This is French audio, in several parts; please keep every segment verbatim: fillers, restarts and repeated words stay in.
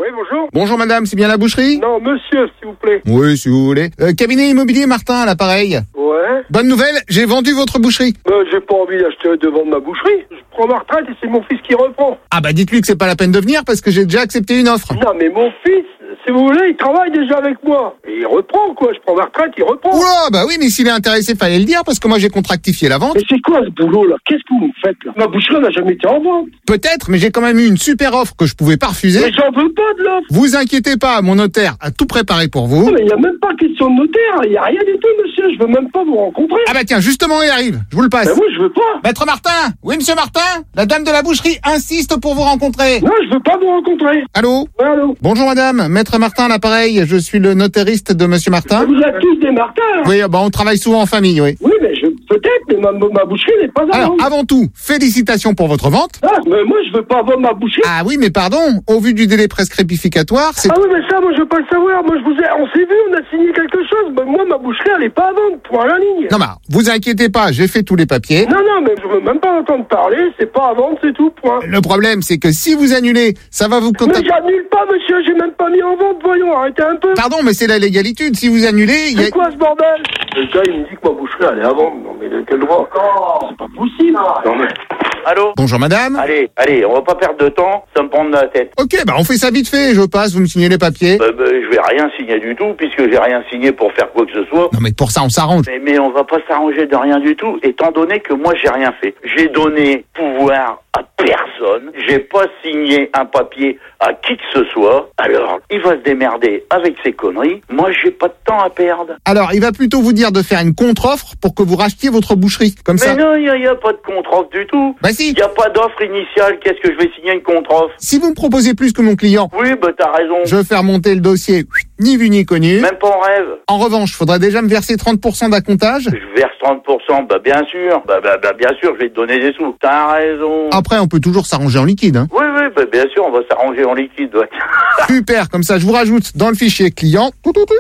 Oui, bonjour. Bonjour madame, c'est bien la boucherie? Non, monsieur, s'il vous plaît. Oui, si vous voulez. Euh, cabinet immobilier Martin, à l'appareil. Ouais. Bonne nouvelle, j'ai vendu votre boucherie. Ben, j'ai pas envie d'acheter de vendre ma boucherie. Je prends ma retraite et c'est mon fils qui reprend. Ah bah dites-lui que c'est pas la peine de venir parce que j'ai déjà accepté une offre. Non, mais mon fils, si vous voulez, il travaille déjà avec moi. Et il reprend, quoi. Je prends ma retraite, il reprend. Oula, bah oui, mais s'il est intéressé, fallait le dire parce que moi j'ai contractifié la vente. Mais c'est quoi ce boulot, là? Qu'est-ce que vous me faites, là? Ma boucherie n'a jamais été en vente. Peut-être, mais j'ai quand même eu une super offre que je pouvais pas refuser. Mais j'en veux pas de l'offre. Vous inquiétez pas, mon notaire a tout préparé pour vous. Non, mais il y a même pas question de notaire. Il y a rien du tout, monsieur. Je veux même pas vous rencontrer. Ah bah tiens, justement, il arrive. Je vous le passe. Ben moi, je veux pas. Maître Martin. Oui, monsieur Martin. La dame de la boucherie insiste pour vous rencontrer. Non, je veux pas vous rencontrer. Allô? Ouais, allô? Bonjour madame, Maître Martin à l'appareil. Je suis le notériste de monsieur Martin. Vous êtes tous des Martins, là. Oui, bah on travaille souvent en famille, oui. Oui, mais je, peut-être, mais ma, ma boucherie n'est pas à Alors, vendre. avant tout, félicitations pour votre vente. Ah, mais moi, je veux pas vendre ma boucherie. Ah oui, mais pardon, au vu du délai prescriptificatoire, c'est... Ah oui, mais ça, moi, je veux pas le savoir. Moi, je vous ai, on s'est vu, on a signé quelque chose. Ben, moi, ma boucherie, elle est pas à vendre, point à la ligne. Non, bah, vous inquiétez pas, j'ai fait tous les papiers. Non, non, mais je veux même pas entendre parler. C'est pas à vendre, c'est tout, point. Le problème, c'est que si vous annulez, ça va vous Mais contacter... j'annule pas, monsieur. J'ai même pas mis en vente. Voyons, arrêtez un peu. Pardon, mais c'est la légalité. Si vous annulez, il y a... C'est quoi ce bordel? Le gars, il me dit que ma boucherie, elle est à vendre. Non, mais de quel droit? C'est pas possible. Non, mais... Allô? Bonjour madame. Allez, allez, on va pas perdre de temps, ça me prend de la tête. Ok, bah on fait ça vite fait, je passe, vous me signez les papiers. Bah, bah, je vais rien signer du tout, puisque j'ai rien signé pour faire quoi que ce soit. Non mais pour ça on s'arrange. Mais, mais on va pas s'arranger de rien du tout, étant donné que moi j'ai rien fait. J'ai donné pouvoir à personne, j'ai pas signé un papier à qui que ce soit, alors il va se démerder avec ses conneries, moi j'ai pas de temps à perdre. Alors, il va plutôt vous dire de faire une contre-offre pour que vous rachetiez votre boucherie. Comme Mais ça... non, il n'y a, a pas de contre-offre du tout. Bah si. Il n'y a pas d'offre initiale, qu'est-ce que je vais signer une contre-offre? Si vous me proposez plus que mon client, Oui, bah t'as raison. je vais faire monter le dossier, ni vu ni connu. Même pas en rêve. En revanche, faudra déjà me verser trente pour cent d'accomptage. Je verse trente pour cent, bah bien sûr, bah, bah, bah bien sûr, je vais te donner des sous. T'as raison. Après, on peut toujours s'arranger en liquide. Hein. Oui, oui, bah bien sûr, on va s'arranger en liquide. Ouais. Super, comme ça, je vous rajoute dans le fichier client.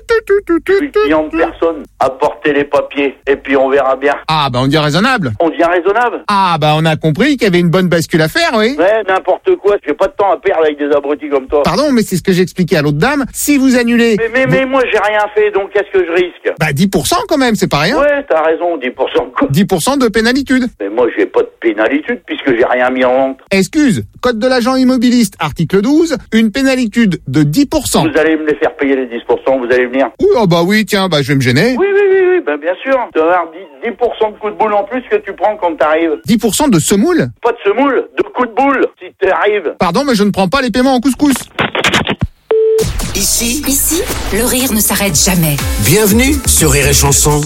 Je suis client de personne. Apportez les papiers, et puis on verra bien. Ah, bah on dit raisonnable. On devient raisonnable. Ah, bah on a compris qu'il y avait une bonne bascule à faire, oui. Ouais, n'importe quoi, j'ai pas de temps à perdre avec des abrutis comme toi. Pardon, mais c'est ce que j'expliquais à l'autre dame. Si vous annulez... Mais, mais, vous- mais moi j'ai rien fait, donc qu'est-ce que je risque? Bah dix pour cent quand même, c'est pas rien. Ouais, t'as raison, dix pour cent quoi. dix pour cent de pénalitude. Mais moi j'ai pas de pénalitude, puisque j'ai rien mis en vente. Excuse, code de l'agent immobiliste, article douze, une pénalitude de dix pour cent. Vous allez me les faire payer les dix pour cent, vous allez venir. Oui, oh bah oui, tiens, bah je vais me gêner. Oui, oui, oui, oui, ben bien sûr. Tu vas avoir dix pour cent de coups de boule en plus que tu prends quand t'arrives. dix pour cent de semoule? Pas de semoule, de coups de boule, si t'arrives. Pardon, mais je ne prends pas les paiements en couscous. Ici, Ici, le rire ne s'arrête jamais. bienvenue sur Rire et Chanson.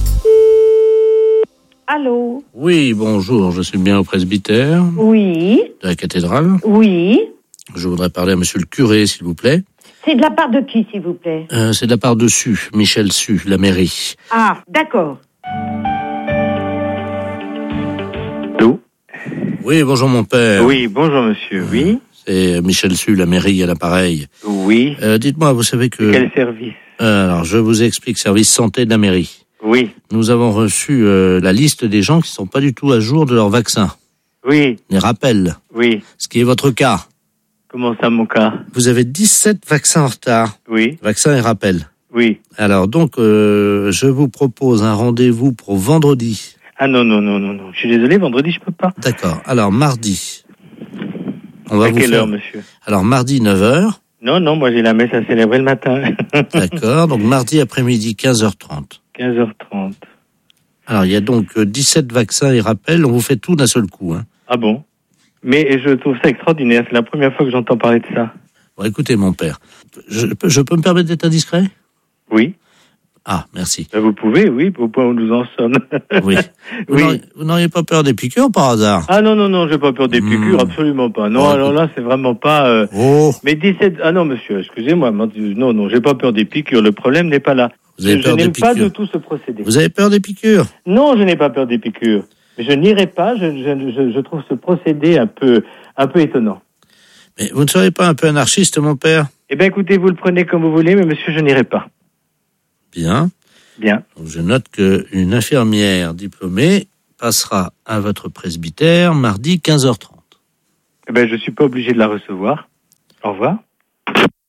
Allô? Oui, bonjour, je suis bien au presbytère Oui, de la cathédrale. oui. Je voudrais parler à monsieur le curé, s'il vous plaît. C'est de la part de qui, s'il vous plaît? Euh, c'est de la part de Su, Michel Su, la mairie. Ah, d'accord. Allô? Oui, bonjour mon père. Oui, bonjour monsieur, oui. C'est Michel Su, la mairie à l'appareil. Oui. Euh, dites-moi, vous savez que... Quel service? Euh, alors, je vous explique, service santé de la mairie. Oui. Nous avons reçu euh, la liste des gens qui sont pas du tout à jour de leur vaccin. Oui. Les rappels. Oui. Ce qui est votre cas. Comment ça, mon cas? Vous avez dix-sept vaccins en retard. Oui. Vaccins et rappels. Oui. Alors, donc, euh, je vous propose un rendez-vous pour vendredi. Ah non, non, non, non, non. Je suis désolé, vendredi, je peux pas. D'accord. Alors, mardi. On va À vous quelle faire... heure, monsieur? Alors, mardi, neuf heures. Non, non, moi j'ai la messe à célébrer le matin. D'accord. Donc, mardi après-midi, quinze heures trente. quinze heures trente. Alors, il y a donc euh, dix-sept vaccins et rappels. On vous fait tout d'un seul coup. Hein. Ah bon? Mais je trouve ça extraordinaire. C'est la première fois que j'entends parler de ça. Bon, écoutez, mon père. Je, peux- je peux me permettre d'être indiscret? Oui. Ah, merci. Ben, vous pouvez, oui, au point où nous en sommes. Oui. Vous Oui. n'auriez- vous n'auriez pas peur des piqûres par hasard? Ah non, non, non, j'ai pas peur des Hmm. piqûres, absolument pas. Non, Oh, alors là, c'est vraiment pas... euh, Oh, Mais dix-sept... Ah non, monsieur, excusez-moi. Non, non, j'ai pas peur des piqûres. Le problème n'est pas là. vous avez Je peur des n'aime pas piqûres? du tout ce procédé. Vous avez peur des piqûres? Non, je n'ai pas peur des piqûres. Mais je n'irai pas. Je, je, je, je trouve ce procédé un peu, un peu étonnant. Mais vous ne seriez pas un peu anarchiste, mon père? Eh bien, écoutez, vous le prenez comme vous voulez, mais monsieur, je n'irai pas. Bien. Bien. Donc, je note qu'une infirmière diplômée passera à votre presbytère mardi quinze heures trente. Eh bien, je suis pas obligé de la recevoir. Au revoir.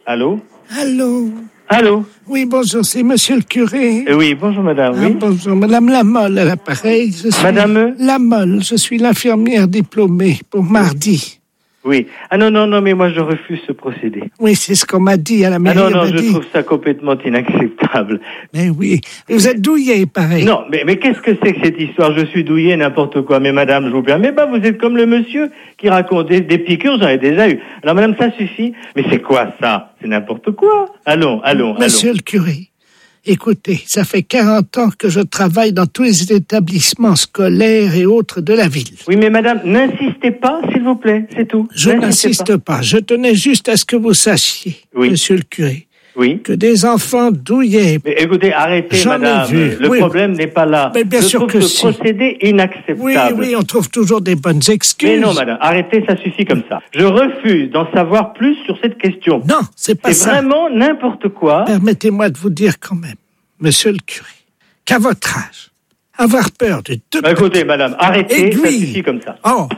Allô? Allô? Allô? Oui, bonjour, c'est monsieur le curé. Euh, Oui, bonjour madame, Ah, oui. bonjour, madame Lamolle à l'appareil. Je suis Madame? Lamolle, je suis l'infirmière diplômée pour mardi. Oui. Ah non, non, non, mais moi je refuse ce procédé. Oui, c'est ce qu'on m'a dit à la Ah mairie. non, on non, m'a je dit. trouve ça complètement inacceptable. Mais oui, vous êtes douillé, pareil. Non, mais, mais qu'est-ce que c'est que cette histoire? Je suis douillé, n'importe quoi. Mais madame, je vous permets pas, vous êtes comme le monsieur qui raconte des, des piqûres, j'en ai déjà eu. Alors madame, ça suffit. Mais c'est quoi ça? C'est n'importe quoi. Allons, allons, Monsieur allons. le curé, écoutez, ça fait quarante ans que je travaille dans tous les établissements scolaires et autres de la ville. Oui, mais madame, n'insistez pas, s'il vous plaît, c'est tout. Je N'insistez n'insiste pas. Je tenais juste à ce que vous sachiez, Oui. monsieur le curé, Oui. que des enfants douillés. Mais écoutez, arrêtez, J'en ai madame. vu, Le oui. problème n'est pas là. Mais bien je sûr trouve que ce si. procédé inacceptable. Oui, oui, on trouve toujours des bonnes excuses. Mais non, madame, arrêtez, ça suffit comme ça. Je refuse d'en savoir plus sur cette question. Non, c'est pas C'est ça. vraiment n'importe quoi. Permettez-moi de vous dire quand même, monsieur le curé, qu'à votre âge, avoir peur de deux Bah, écoutez, madame, arrêtez, ça aiguilles. suffit comme ça. Oh,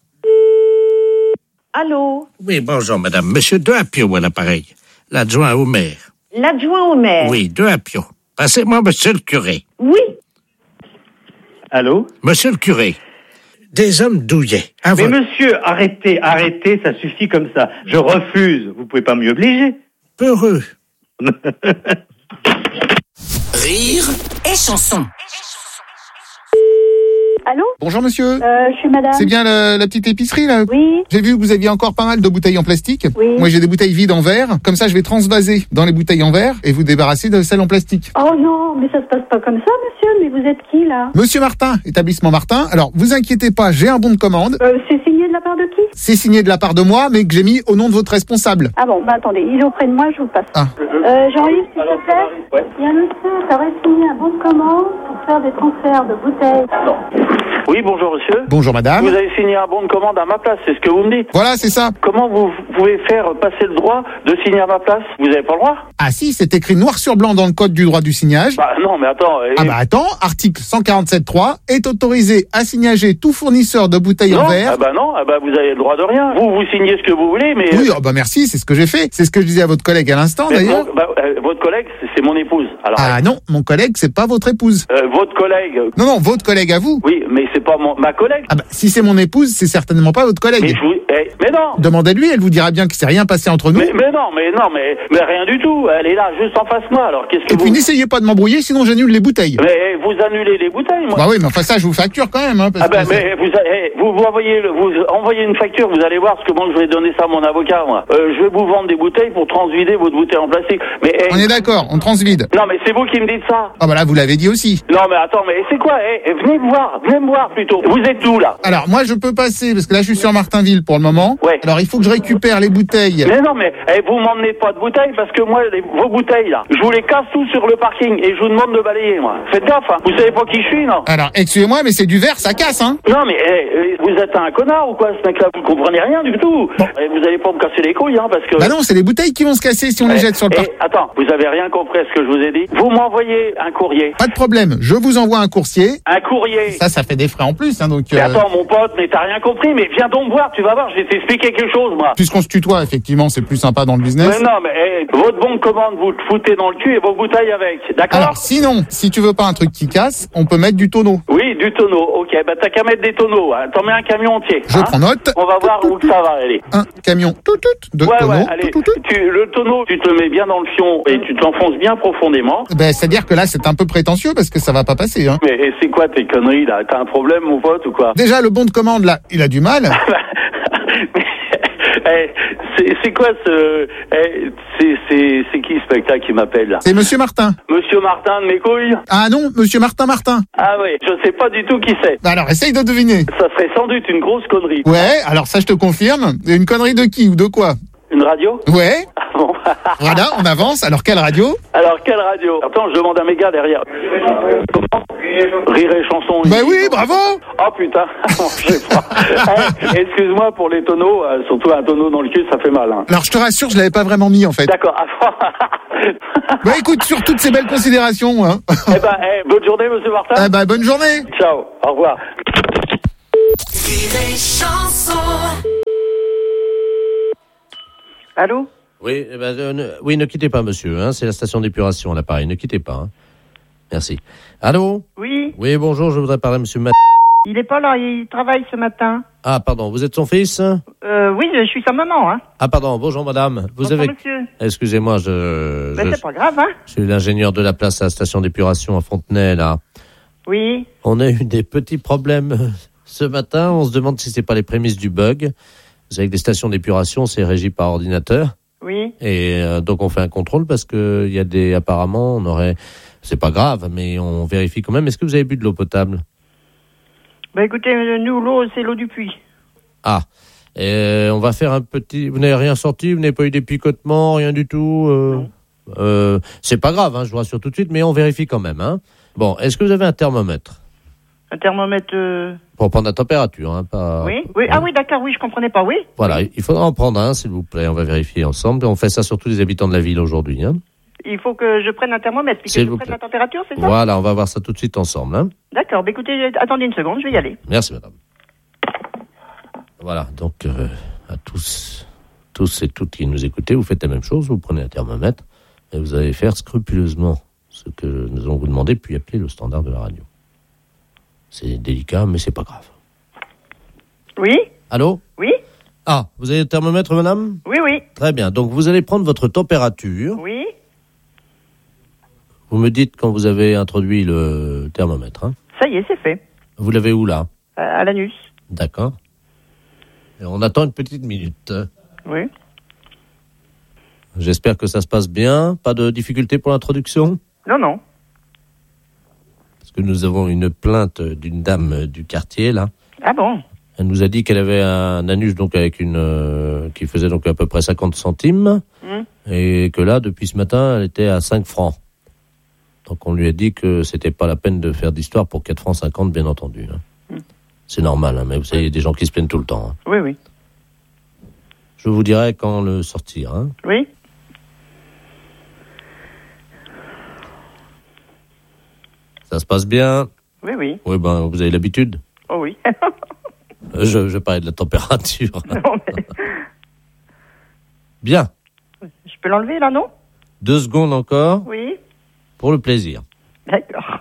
Allô? Oui, bonjour, madame. Monsieur De Apio à l'appareil. L'adjoint au maire. L'adjoint au maire? Oui, De Apio. Passez-moi monsieur le curé. Oui. Allô? Monsieur le curé. des hommes douillets. À Mais votre- monsieur, arrêtez, arrêtez, ça suffit comme ça. Je refuse, vous pouvez pas m'y obliger. Peureux. Rire Et chanson. Allô? Bonjour monsieur. Euh, je suis madame. C'est bien la, la petite épicerie là? Oui. J'ai vu que vous aviez encore pas mal de bouteilles en plastique. Oui. Moi j'ai des bouteilles vides en verre. Comme ça je vais transvaser dans les bouteilles en verre et vous débarrasser de celles en plastique. Oh non, mais ça se passe pas comme ça, monsieur. Mais vous êtes qui, là? Monsieur Martin, établissement Martin. Alors vous inquiétez pas, j'ai un bon de commande. Euh, c'est signé de la part de qui? C'est signé de la part de moi mais que j'ai mis au nom de votre responsable. Ah bon, bah attendez, il est auprès de moi, je vous le passe. Ah. Euh, Jean-Yves, s'il te plaît. Il y a un monsieur qui aurait signé un bon de commande pour faire des transferts de bouteilles. Oui, bonjour monsieur. Bonjour madame. Vous avez signé un bon de commande à ma place, c'est ce que vous me dites. Voilà, c'est ça. Comment vous pouvez faire passer le droit de signer à ma place? Vous avez pas le droit? Ah si, c'est écrit noir sur blanc dans le code du droit du signage. Bah non, mais attends. euh, Ah bah attends, article cent quarante-sept trois est autorisé à signager tout fournisseur de bouteilles non, en verre. ah bah non, ah bah vous avez le droit de rien. Vous, vous signez ce que vous voulez, mais... Oui, ah bah merci, c'est ce que j'ai fait. C'est ce que je disais à votre collègue à l'instant mais d'ailleurs. mon- bah, euh, votre collègue, c'est- c'est mon épouse. Alors, Ah non, mon collègue, c'est pas votre épouse. euh, votre collègue... Non, non, votre collègue à vous. Oui, mais c'est pas mon, ma collègue. Ah bah si c'est mon épouse, c'est certainement pas votre collègue. Mais, je vous- eh, mais non. Demandez-lui, elle vous dira bien que c'est rien passé entre nous. Mais, mais non, mais non, mais, mais rien du tout. Elle est là, juste en face de moi. Alors qu'est-ce que Et vous... puis n'essayez pas de m'embrouiller, sinon j'annule les bouteilles. Mais eh, vous annulez les bouteilles, moi. Bah oui, mais enfin ça, je vous facture quand même. Hein, parce Ah ben, que mais vous, eh, vous, vous envoyez, le- vous envoyez une facture, vous allez voir ce que moi je vais donner ça à mon avocat, moi. Euh, je vais vous vendre des bouteilles pour transvider votre bouteille en plastique. Mais eh, on est d'accord, on transvide. non, mais c'est vous qui me dites ça. Ah bah là, vous l'avez dit aussi. Non, mais attends, mais c'est quoi eh, eh, venez me voir, venez me voir plutôt. Vous êtes où là? Alors moi, je peux passer, parce que là, je suis sur Martinville pour le moment. Ouais. Alors il faut que je récupère les bouteilles. Mais non, mais eh, vous m'emmenez pas de bouteilles parce que moi, les- vos bouteilles là, je vous les casse tous sur le parking et je vous demande de balayer, moi. Faites gaffe, hein. Vous savez pas qui je suis, non? Alors, excusez-moi, mais c'est du verre, ça casse, hein. Non, mais eh, eh, vous êtes un connard ou quoi, ce mec-là? Vous comprenez rien du tout. Eh, vous allez pas me casser les couilles, hein, parce que... Bah non, c'est les bouteilles qui vont se casser si on les Eh, jette sur le eh, parc. attends, vous avez rien compris à ce que je vous ai dit? Vous m'envoyez un courrier. Pas de problème, je vous envoie un coursier. Un courrier. Ça, ça fait des frais en plus, hein, donc... Mais euh, attends, mon pote, mais t'as rien compris, mais viens donc me voir, tu vas voir, je vais t'expliquer quelque chose, moi. Puisqu'on se tutoie, effectivement, c'est plus sympa dans le business. Mais non, mais eh, votre bon de commande, vous le foutez dans le cul et vos bouteilles avec, d'accord? Alors, sinon, si tu veux pas un truc qui casse, on peut mettre du tonneau. Oui, du tonneau, ok, bah t'as qu'à mettre des tonneaux, hein. T'en mets un camion entier. Je hein. prends note. On va voir où que ça va aller. Un camion, tout, tout, de Ouais, tonneau. ouais, allez, tout, tout, tout. tu, le tonneau, tu te le mets bien dans le fion et tu t'enfonces bien profondément. Ben, c'est-à-dire que là, c'est un peu prétentieux parce que ça va pas passer, hein. Mais eh, c'est quoi tes conneries, là? T'as un problème, mon pote, ou quoi? Déjà, le bon de commande, là, il a du mal. Eh, c'est c'est quoi ce... eh, c'est c'est- c'est qui ce spectacle qui m'appelle, là? C'est Monsieur Martin. Monsieur Martin de mes couilles? Ah non, Monsieur Martin Martin. Ah oui, je sais pas du tout qui c'est. Bah alors, essaye de deviner. Ça serait sans doute une grosse connerie. Ouais, alors ça, je te confirme. Une connerie de qui ou de quoi? Une radio? Ouais. Ah bon. Voilà, on avance. Alors, quelle radio? Alors, quelle radio? Attends, je demande à mes gars derrière. Comment? Rire et chanson. Bah oui, bravo. Oh putain, je sais pas. Eh, excuse-moi pour les tonneaux, euh, surtout un tonneau dans le cul, ça fait mal. Hein. Alors, je te rassure, je l'avais pas vraiment mis, en fait. D'accord. Bah écoute, sur toutes ces belles considérations, hein. Eh ben, eh, bonne journée, monsieur Martin. Ah bah, bonne journée. Ciao, au revoir. Rire et chanson. Allô? Oui, eh ben, euh, ne, oui, ne quittez pas, monsieur. Hein, c'est la station d'épuration à l'appareil. Ne quittez pas. Hein. Merci. Allô ? Oui. Oui, bonjour. Je voudrais parler à monsieur Mat... Il est pas là, il travaille ce matin. Ah, pardon. Vous êtes son fils ? Euh, oui, je suis sa maman, hein. Ah, pardon. Bonjour, madame. Vous Bonjour, avez... monsieur. Excusez-moi, je... Ben, je... c'est pas grave, hein. Je suis l'ingénieur de la place à la station d'épuration à Fontenay, là. Oui. On a eu des petits problèmes ce matin. On se demande si c'est pas les prémices du bug. Vous savez que des stations d'épuration, c'est régi par ordinateur. Oui. Et euh, donc on fait un contrôle parce que il y a des apparemment on aurait c'est pas grave mais on vérifie quand même. Est-ce que vous avez bu de l'eau potable ? Ben écoutez, nous l'eau c'est l'eau du puits. Ah. Et on va faire un petit. Vous n'avez rien sorti, vous n'avez pas eu des picotements, rien du tout. Euh... Non. Euh, c'est pas grave, hein, je vous rassure tout de suite, mais on vérifie quand même. Hein. Bon, est-ce que vous avez un thermomètre ? Un thermomètre. Euh... Pour prendre la température, hein, pas. Oui, oui. Ah oui, d'accord, oui, je comprenais pas, oui. Voilà, il faudra en prendre un, s'il vous plaît. On va vérifier ensemble. On fait ça sur tous les habitants de la ville aujourd'hui. Hein. Il faut que je prenne un thermomètre, puis que je prenne la température, c'est ça ? Voilà, on va voir ça tout de suite ensemble. Hein. D'accord, bah écoutez, attendez une seconde, je vais y aller. Merci, madame. Voilà, donc euh, à tous, tous et toutes qui nous écoutez, vous faites la même chose, vous prenez un thermomètre et vous allez faire scrupuleusement ce que nous allons vous demander, puis appeler le standard de la radio. C'est délicat, mais c'est pas grave. Oui ? Allô ? Oui ? Ah, vous avez le thermomètre, madame ? Oui, oui. Très bien, donc vous allez prendre votre température. Oui. Vous me dites quand vous avez introduit le thermomètre. Hein. Ça y est, c'est fait. Vous l'avez où, là ? À, à l'anus. D'accord. Et on attend une petite minute. Oui. J'espère que ça se passe bien. Pas de difficulté pour l'introduction ? Non, non. Parce que nous avons une plainte d'une dame du quartier, là. Ah bon ? Elle nous a dit qu'elle avait un anus donc avec une euh, qui faisait donc à peu près cinquante centimes mmh. et que là, depuis ce matin, elle était à cinq francs. Donc on lui a dit que c'était pas la peine de faire d'histoire pour quatre francs cinquante, bien entendu. Hein. Mmh. C'est normal, hein, mais vous savez, il y a des gens qui se plaignent tout le temps. Hein. Oui, oui. Je vous dirai quand le sortir. Hein. Oui. Ça se passe bien ? Oui, oui. Oui, ben, vous avez l'habitude ? Oh oui. je, je parlais de la température. Non, mais... Bien. Je peux l'enlever, là, non ? Deux secondes encore. Oui. Pour le plaisir. D'accord.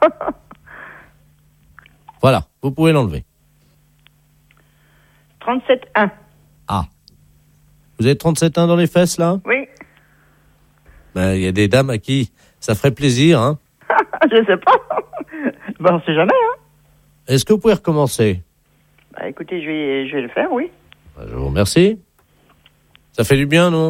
Voilà, vous pouvez l'enlever. trente-sept un. Ah. Vous avez trente-sept un dans les fesses, là ? Oui. Ben, il y a des dames à qui ça ferait plaisir, hein ? Je sais pas. Ben, on sait jamais, hein. Est-ce que vous pouvez recommencer ? Bah, écoutez, je vais, je vais le faire, oui. Ben, je vous remercie. Ça fait du bien, non ?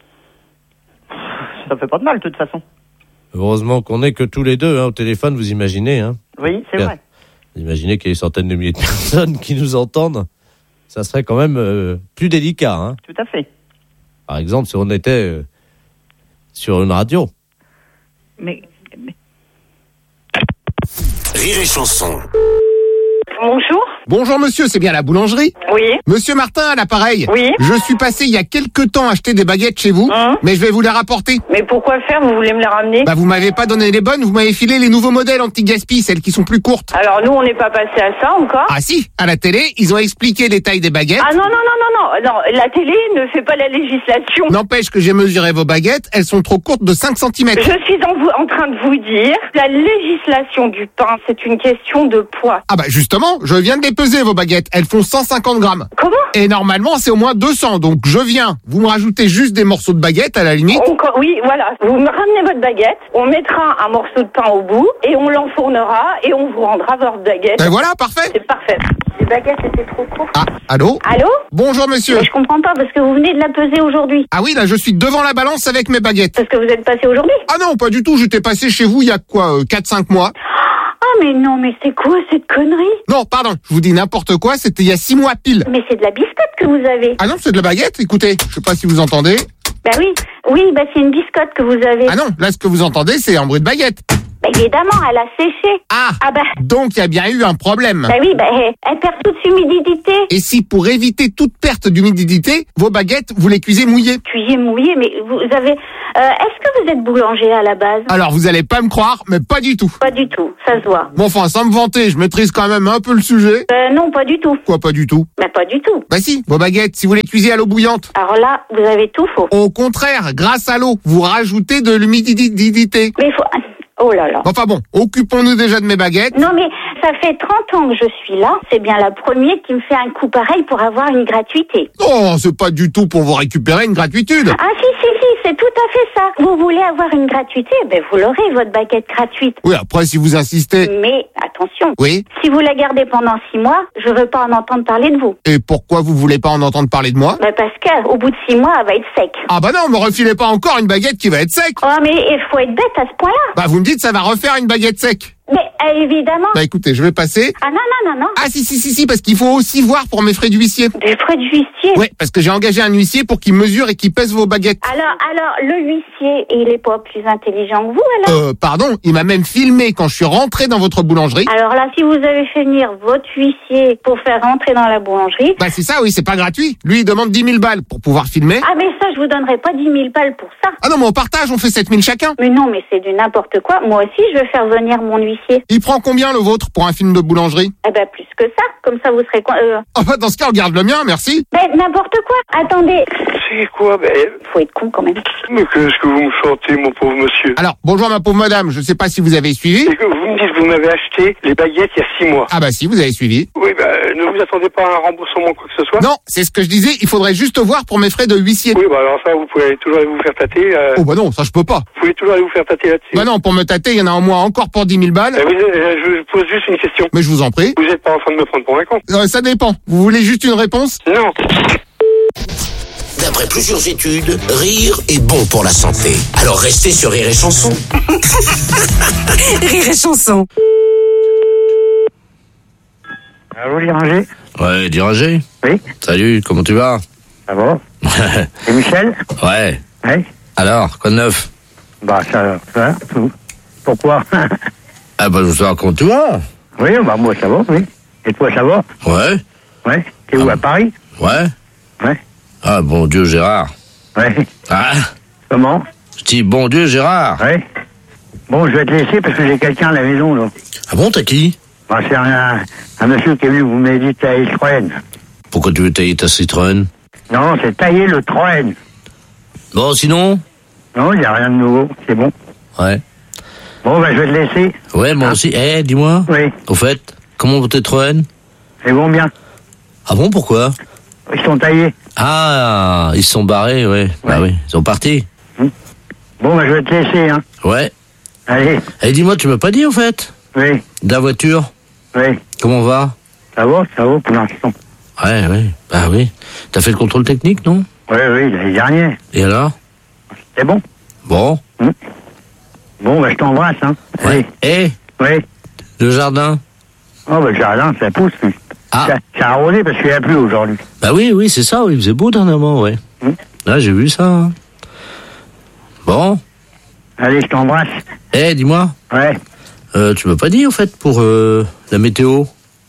Ça fait pas de mal, de toute façon. Heureusement qu'on est que tous les deux, hein, au téléphone, vous imaginez, hein ? Oui, c'est Bien. vrai. Vous imaginez qu'il y a des centaines de milliers de personnes qui nous entendent. Ça serait quand même euh, plus délicat, hein ? Tout à fait. Par exemple, si on était euh, sur une radio. Mais... mais... Rire et chanson. Bonjour. Bonjour monsieur, c'est bien la boulangerie ? Oui. Monsieur Martin à l'appareil. Oui. Je suis passé il y a quelques temps acheter des baguettes chez vous, Hein mais je vais vous les rapporter. Mais pourquoi faire? Vous voulez me les ramener? Bah vous m'avez pas donné les bonnes, vous m'avez filé les nouveaux modèles anti-gaspi, celles qui sont plus courtes. Alors nous on n'est pas passé à ça encore. Ah si, à la télé, ils ont expliqué les tailles des baguettes. Ah non, non, non, non, non, non, la télé ne fait pas la législation. N'empêche que j'ai mesuré vos baguettes, elles sont trop courtes de cinq centimètres. Je suis en, vous- en train de vous dire, la législation du pain, c'est une question de poids. Ah bah justement, je viens de les peser vos baguettes, elles font cent cinquante grammes. Comment? Et normalement c'est au moins deux cents, donc je viens. Vous me rajoutez juste des morceaux de baguette à la limite. On co- oui, voilà. Vous me ramenez votre baguette, on mettra un morceau de pain au bout, et on l'enfournera, et on vous rendra votre baguette. Et voilà, parfait. C'est parfait. Les baguettes étaient trop courtes. Ah, allô? Allô? Bonjour monsieur. Mais je comprends pas, parce que vous venez de la peser aujourd'hui. Ah oui, là je suis devant la balance avec mes baguettes. Parce que vous êtes passé aujourd'hui? Ah non, pas du tout, j'étais passé chez vous il y a quoi, euh, quatre cinq mois. Ah mais non, mais c'est quoi cette connerie? Non, pardon, je vous dis n'importe quoi, c'était il y a six mois pile. Mais c'est de la biscotte que vous avez. Ah non, c'est de la baguette, écoutez, je sais pas si vous entendez. Bah oui, oui, bah c'est une biscotte que vous avez. Ah non, là ce que vous entendez c'est un bruit de baguette. Bah, évidemment, elle a séché. Ah, Ah bah, donc il y a bien eu un problème. bah oui, bah, elle, elle perd toute humidité. Et si pour éviter toute perte d'humidité, vos baguettes, vous les cuisez mouillées? Cuillez mouillé, mais vous avez... Euh, est-ce que vous êtes boulanger à la base? Alors vous allez pas me croire, mais pas du tout. Pas du tout, ça se voit. Bon, enfin, sans me vanter, je maîtrise quand même un peu le sujet. Euh, non, pas du tout. Quoi, pas du tout? Bah, pas du tout. Bah si, vos baguettes, si vous les cuisez à l'eau bouillante. Alors là, vous avez tout faux. Au contraire, grâce à l'eau, vous rajoutez de l'humidité. Mais il faut... Oh là là. Enfin bon, occupons-nous déjà de mes baguettes. Non mais ça fait trente ans que je suis là. C'est bien la première qui me fait un coup pareil pour avoir une gratuité. Oh, c'est pas du tout pour vous récupérer une gratuitude. Ah si, si, si, c'est tout à fait ça. Vous voulez avoir une gratuité, ben vous l'aurez, votre baguette gratuite. Oui, après, si vous insistez. Mais attention, Oui. si vous la gardez pendant six mois, je veux pas en entendre parler de vous. Et pourquoi vous voulez pas en entendre parler de moi? Ben parce qu'au bout de six mois, elle va être sec. Ah bah non, me refilez pas encore une baguette qui va être sec. Oh mais il faut être bête à ce point-là. Bah vous me dites ça va refaire une baguette sec. Mais euh, évidemment. Bah écoutez, je vais passer. Ah non, non, non, non. Ah si, si, si, si, parce qu'il faut aussi voir pour mes frais d'huissier. Des frais d'huissier. Ouais, parce que j'ai engagé un huissier pour qu'il mesure et qu'il pèse vos baguettes. Alors, alors, le huissier, il est pas plus intelligent que vous, alors? Euh, pardon, il m'a même filmé quand je suis rentré dans votre boulangerie. Alors là, si vous avez fait venir votre huissier pour faire rentrer dans la boulangerie... Bah c'est ça, oui, c'est pas gratuit. Lui, il demande dix mille balles pour pouvoir filmer. Ah mais ça, je vous donnerai pas dix mille balles pour ça. Ah non, mais on partage, on fait sept mille chacun. Mais non, mais c'est du n'importe quoi. Moi aussi, je vais faire venir mon huissier. Il prend combien le vôtre pour un film de boulangerie? Eh ben, plus que ça. Comme ça, vous serez... co- Euh... Ah bah dans ce cas, regarde le mien, merci. Ben, n'importe quoi. Attendez. C'est quoi, ben... Faut être con, quand même. Mais qu'est-ce que vous me chantez, mon pauvre monsieur? Alors, bonjour ma pauvre madame, je sais pas si vous avez suivi. Et que vous me dites que vous m'avez acheté les baguettes il y a six mois. Ah bah si, vous avez suivi. Oui, ben, ne vous attendez pas à un remboursement ou quoi que ce soit? Non, c'est ce que je disais, il faudrait juste voir pour mes frais de huissier. Oui, bah alors ça, vous pouvez toujours aller vous faire tâter. Euh... Oh bah non, ça je peux pas. Vous pouvez toujours aller vous faire tâter là-dessus. Bah non, pour me tâter, il y en a au moins encore pour dix mille balles. Euh, vous, euh, je vous pose juste une question. Mais je vous en prie. Vous n'êtes pas en train de me prendre pour un con? Euh, ça dépend. Vous voulez juste une réponse? Non. D'après plusieurs études, rire est bon pour la santé. Alors restez sur Rire et Chanson. Rire et chanson. Allô, Diranger? Ouais, Diranger. Oui. Salut, comment tu vas? Ça va? C'est Michel? Ouais. Oui. Alors, quoi de neuf? Bah, ça, ça, tout. Pourquoi? Ah bah je veux savoir comment tu vas. Oui, bah, moi, ça va, oui. Et toi, ça va? Ouais. Ouais. T'es où, à Paris? Ouais. Ouais. Ah bon Dieu Gérard. Ouais. Ah. Comment? Je dis bon Dieu Gérard. Ouais. Bon, je vais te laisser parce que j'ai quelqu'un à la maison, là. Ah bon, t'as qui? Bah, c'est un, un monsieur qui est venu vous m'aider à tailler le Citroën. Pourquoi tu veux tailler ta Citroën? Non, c'est tailler le Citroën. Bon, sinon? Non, il n'y a rien de nouveau, c'est bon. Ouais. Bon, bah, je vais te laisser. Ouais, moi aussi. Eh, dis-moi. Oui. Au fait, comment vont tes Citroën? C'est bon, bien. Ah bon, pourquoi? Ils sont taillés. Ah, ils se sont barrés, ouais. Bah oui, ils sont partis. Bon, bah, je vais te laisser, hein. Ouais. Allez. Eh, dis-moi, tu m'as pas dit, au fait? Oui. De la voiture? Oui. Comment on va? Ça va, ça va pour l'instant. Ouais, ouais. Bah oui. T'as fait le contrôle technique, non? Oui, oui, l'année dernière. Et alors? C'est bon. Bon. Hum. Bon, bah, je t'embrasse, hein. Ouais. Eh, Oui. le jardin? Oh, bah, le jardin, ça pousse, lui. Ah. Ça, ça a arrosé parce qu'il n'y a plus aujourd'hui. Bah oui, oui, c'est ça, oui, il faisait beau dernièrement, ouais. Hum. Là, j'ai vu ça. hein. Bon. Allez, je t'embrasse. Eh, dis-moi. Ouais. Euh, tu m'as pas dit, au fait, pour euh, la météo?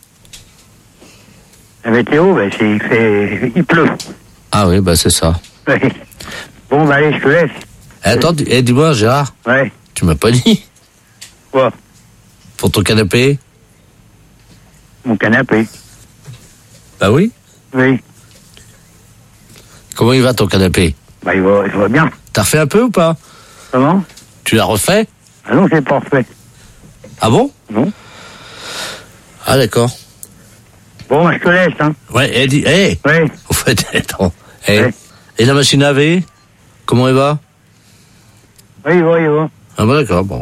La météo, bah, c'est, il fait, il pleut. Ah oui, bah c'est ça. Oui. Bon, bah, allez, je te laisse. Eh, attends, dis- eh, dis-moi, Gérard. Ouais. Tu m'as pas dit? Quoi? Pour ton canapé? Mon canapé. Bah oui. Oui. Comment il va ton canapé? Bah, il va, il va bien. T'as refait un peu ou pas? Comment? Tu l'as refait? Ah non, c'est pas refait. Ah bon? Non. Ah d'accord. Bon, bah, je te laisse, hein. Ouais, eh, dis, eh, Oui. au fait, attends. Eh, Ouais. et la machine à laver? Comment elle va? Oui, il va, il va. Ah bah d'accord, bon.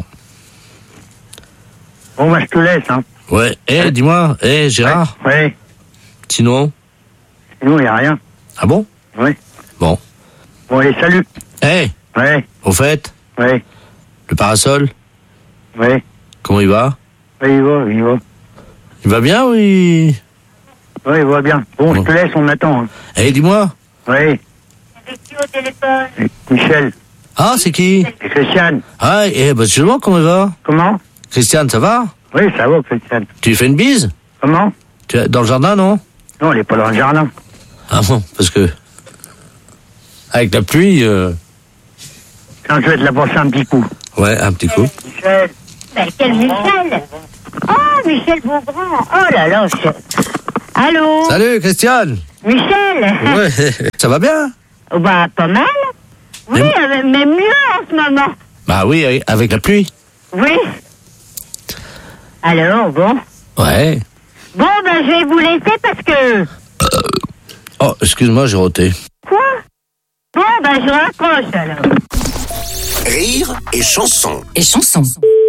Bon, bah, je te laisse, hein. Ouais, eh, dis-moi, eh, Gérard, Oui. sinon? Sinon, il n'y a rien. Ah bon? Oui. Bon. Bon, allez, salut. Eh, Oui. au fait, Oui. le parasol, Oui. comment il va? Oui, il va, il va. Il va bien, oui? Oui, il va bien. Bon, je te laisse, on attend. Hein. Eh, dis-moi. Oui. C'est qui au téléphone? Michel. Ah, c'est qui? C'est Christiane. Ah, et bah, justement, comment il va? Comment? Christiane, ça va? Oui, ça va, Christiane. Tu lui fais une bise? Comment? Tu es dans le jardin, non? Non, elle est pas dans le jardin. Ah bon, parce que... Avec la pluie... Euh... Quand je vais te la passer un petit coup. Ouais, un petit coup. Michel. Ben, quel Michel? Oh, Michel Beaugrand. Oh là là. Je... Allô? Salut, Christiane. Michel. Ouais, ça va bien? Oh, bah, pas mal. Oui, mais, mais mieux en ce moment. Bah oui, avec la pluie. Oui. Alors, bon. Ouais. Bon, ben, je vais vous laisser parce que... Euh... Oh, excuse-moi, j'ai roté. Quoi? Bon, ben, je raccroche, alors. Rire et chanson. Et chanson.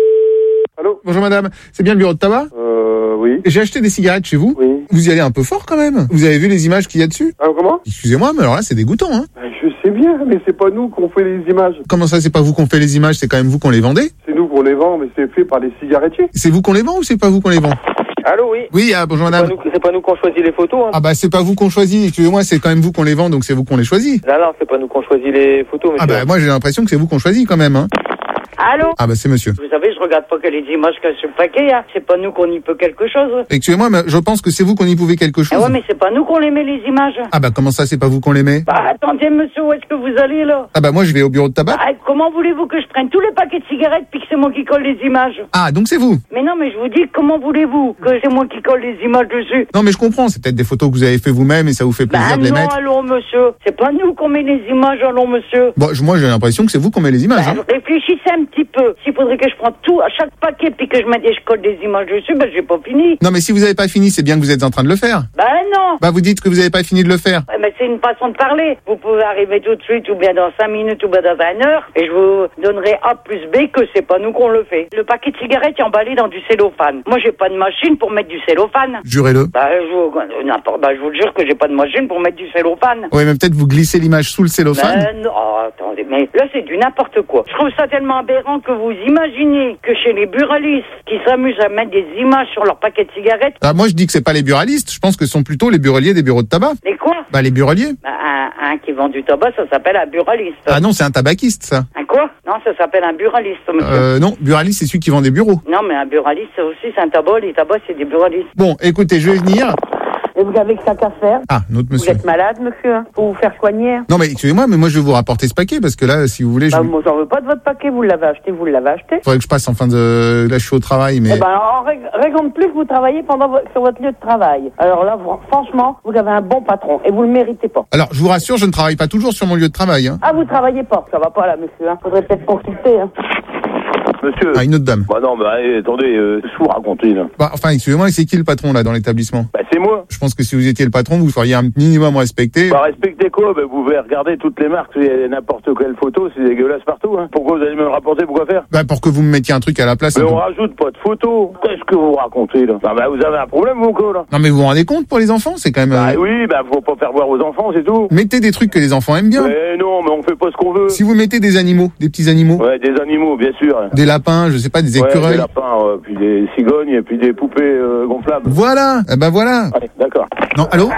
Allô? Bonjour madame, c'est bien le bureau de tabac? Euh, oui. J'ai acheté des cigarettes chez vous. Oui. Vous y allez un peu fort quand même. Vous avez vu les images qu'il y a dessus? Ah, comment? Excusez-moi, mais alors là, c'est dégoûtant, hein. Ben, je sais bien, mais c'est pas nous qu'on fait les images. Comment ça, c'est pas vous qu'on fait les images, c'est quand même vous qu'on les vendez? C'est nous qu'on les vend, mais c'est fait par les cigarettiers. C'est vous qu'on les vend ou c'est pas vous qu'on les vend? Allô, oui. Oui, ah, bonjour madame. C'est pas nous, c'est pas nous qu'on choisit les photos. Hein. Ah bah c'est pas vous qu'on choisit, excusez-moi, c'est quand même vous qu'on les vend, donc c'est vous qu'on les choisit. Non, non, c'est pas nous qu'on choisit les photos, monsieur. Ah bah moi j'ai l'impression que c'est vous qu'on choisit quand même, hein. Allô? Ah bah c'est monsieur. Vous savez, je regarde pas que les images qu'il y a sur le paquet, hein. C'est pas nous qu'on y peut quelque chose. Excusez-moi, mais je pense que c'est vous qu'on y pouvait quelque chose. Ah ouais, mais c'est pas nous qu'on les met, les images. Ah bah comment ça, c'est pas vous qu'on les met? Bah attendez, monsieur, où est-ce que vous allez, là? Ah bah moi je vais au bureau de tabac. Bah, comment voulez-vous que je prenne tous les paquets de cigarettes puis que c'est moi qui colle les images? Ah donc c'est vous? Mais non, mais je vous dis, comment voulez-vous que c'est moi qui colle les images dessus? Non mais je comprends, c'est peut-être des photos que vous avez fait vous-même et ça vous fait plaisir bah, de les non, mettre. allons, monsieur. C'est pas nous qu'on met les images, allons, monsieur. Bon, je- moi j'ai l'impression que c'est vous qu'on met les images. Bah, hein. réfléchissez un petit peu. S'il faudrait que je prenne tout à chaque paquet puis que je mette et je colle des images dessus, bah j'ai pas fini. Non mais si vous avez pas fini, c'est bien que vous êtes en train de le faire. Bah non. Bah vous dites que vous avez pas fini de le faire. Ouais, mais c'est une façon de parler. Vous pouvez arriver tout de suite ou bien dans cinq minutes ou bien dans une heure et je vous donnerai A plus B que c'est pas nous qu'on le fait. Le paquet de cigarettes est emballé dans du cellophane. Moi j'ai pas de machine pour mettre du cellophane. Jurez-le. Bah je vous, n'importe, bah, je vous le jure que j'ai pas de machine pour mettre du cellophane. Ouais mais peut-être vous glissez l'image sous le cellophane. Ben non, oh, attendez, mais là c'est du n'importe quoi. Je trouve ça tellement aberrant que vous imaginez que chez les buralistes qui s'amusent à mettre des images sur leur paquet de cigarettes. Ah, moi je dis que c'est pas les buralistes, je pense que ce sont plutôt les buraliers des bureaux de tabac. Les quoi? Bah les buraliers. Bah, un, un qui vend du tabac, ça s'appelle un buraliste. Ah non, c'est un tabaquiste ça. Un quoi? Non, ça s'appelle un buraliste, monsieur. Euh non, buraliste c'est celui qui vend des bureaux. Non, mais un buraliste, ça aussi, c'est un tabac. Les tabacs, c'est des buralistes. Bon, écoutez, je vais venir. Et vous avez que ça qu'à faire? Ah, notre Vous monsieur. êtes malade, monsieur? Hein? Faut vous faire soigner? Non mais excusez-moi, mais moi je vais vous rapporter ce paquet parce que là, si vous voulez, je... Bah, moi, j'en veux pas de votre paquet. Vous l'avez acheté, vous l'avez acheté. faudrait que je passe en fin de... Là je suis au travail, mais... Eh ben, en règle, règle de plus que vous travaillez pendant vo- sur votre lieu de travail. Alors là, vous- franchement, vous avez un bon patron et vous le méritez pas. Alors, je vous rassure, je ne travaille pas toujours sur mon lieu de travail. Hein. Ah, vous travaillez pas? Ça va pas là, monsieur. Hein. Faudrait peut-être consulter. Hein. Monsieur. Ah, une autre dame. Bah non, bah allez, attendez, euh, qu'est-ce que vous racontez là? Bah, enfin, excusez-moi, c'est qui le patron là dans l'établissement? Bah c'est moi. Je pense que si vous étiez le patron, vous feriez un minimum respecter. Bah respectez quoi? Bah vous pouvez regarder toutes les marques, il y a n'importe quelle photo, c'est dégueulasse partout. Hein. Pourquoi vous allez me le rapporter? Pourquoi faire? Bah pour que vous me mettiez un truc à la place. Mais un on peu. rajoute pas de photos. Qu'est-ce que vous racontez là? Bah, bah vous avez un problème vous quoi là? Non mais vous vous rendez compte pour les enfants, c'est quand même... Bah euh, oui, bah faut pas faire voir aux enfants, c'est tout. Mettez des trucs que les enfants aiment bien. Mais non, mais on fait pas ce qu'on veut. Si vous mettez des animaux, des petits animaux, Ouais, des animaux, bien sûr. des lapins, je sais pas, des Ouais, écureuils. des lapins, euh, puis des cigognes, et puis des poupées euh, gonflables. Voilà, eh ben voilà. Ouais, d'accord. Non, allô?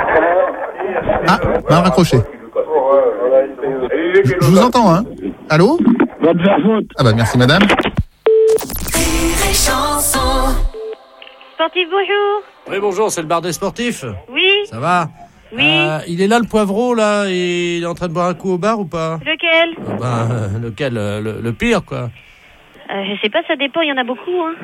Ah, mal raccroché. Je, je vous entends, hein. Allô? Ah bah merci madame. Sportif, bonjour. Oui, bonjour, c'est le bar des sportifs. Oui. Ça va? Oui. Euh, il est là, le poivreau, là, et il est en train de boire un coup au bar ou pas? Lequel? Ah ben, euh, lequel? euh, le, le pire, quoi. euh, Je sais pas, ça dépend, il y en a beaucoup, hein.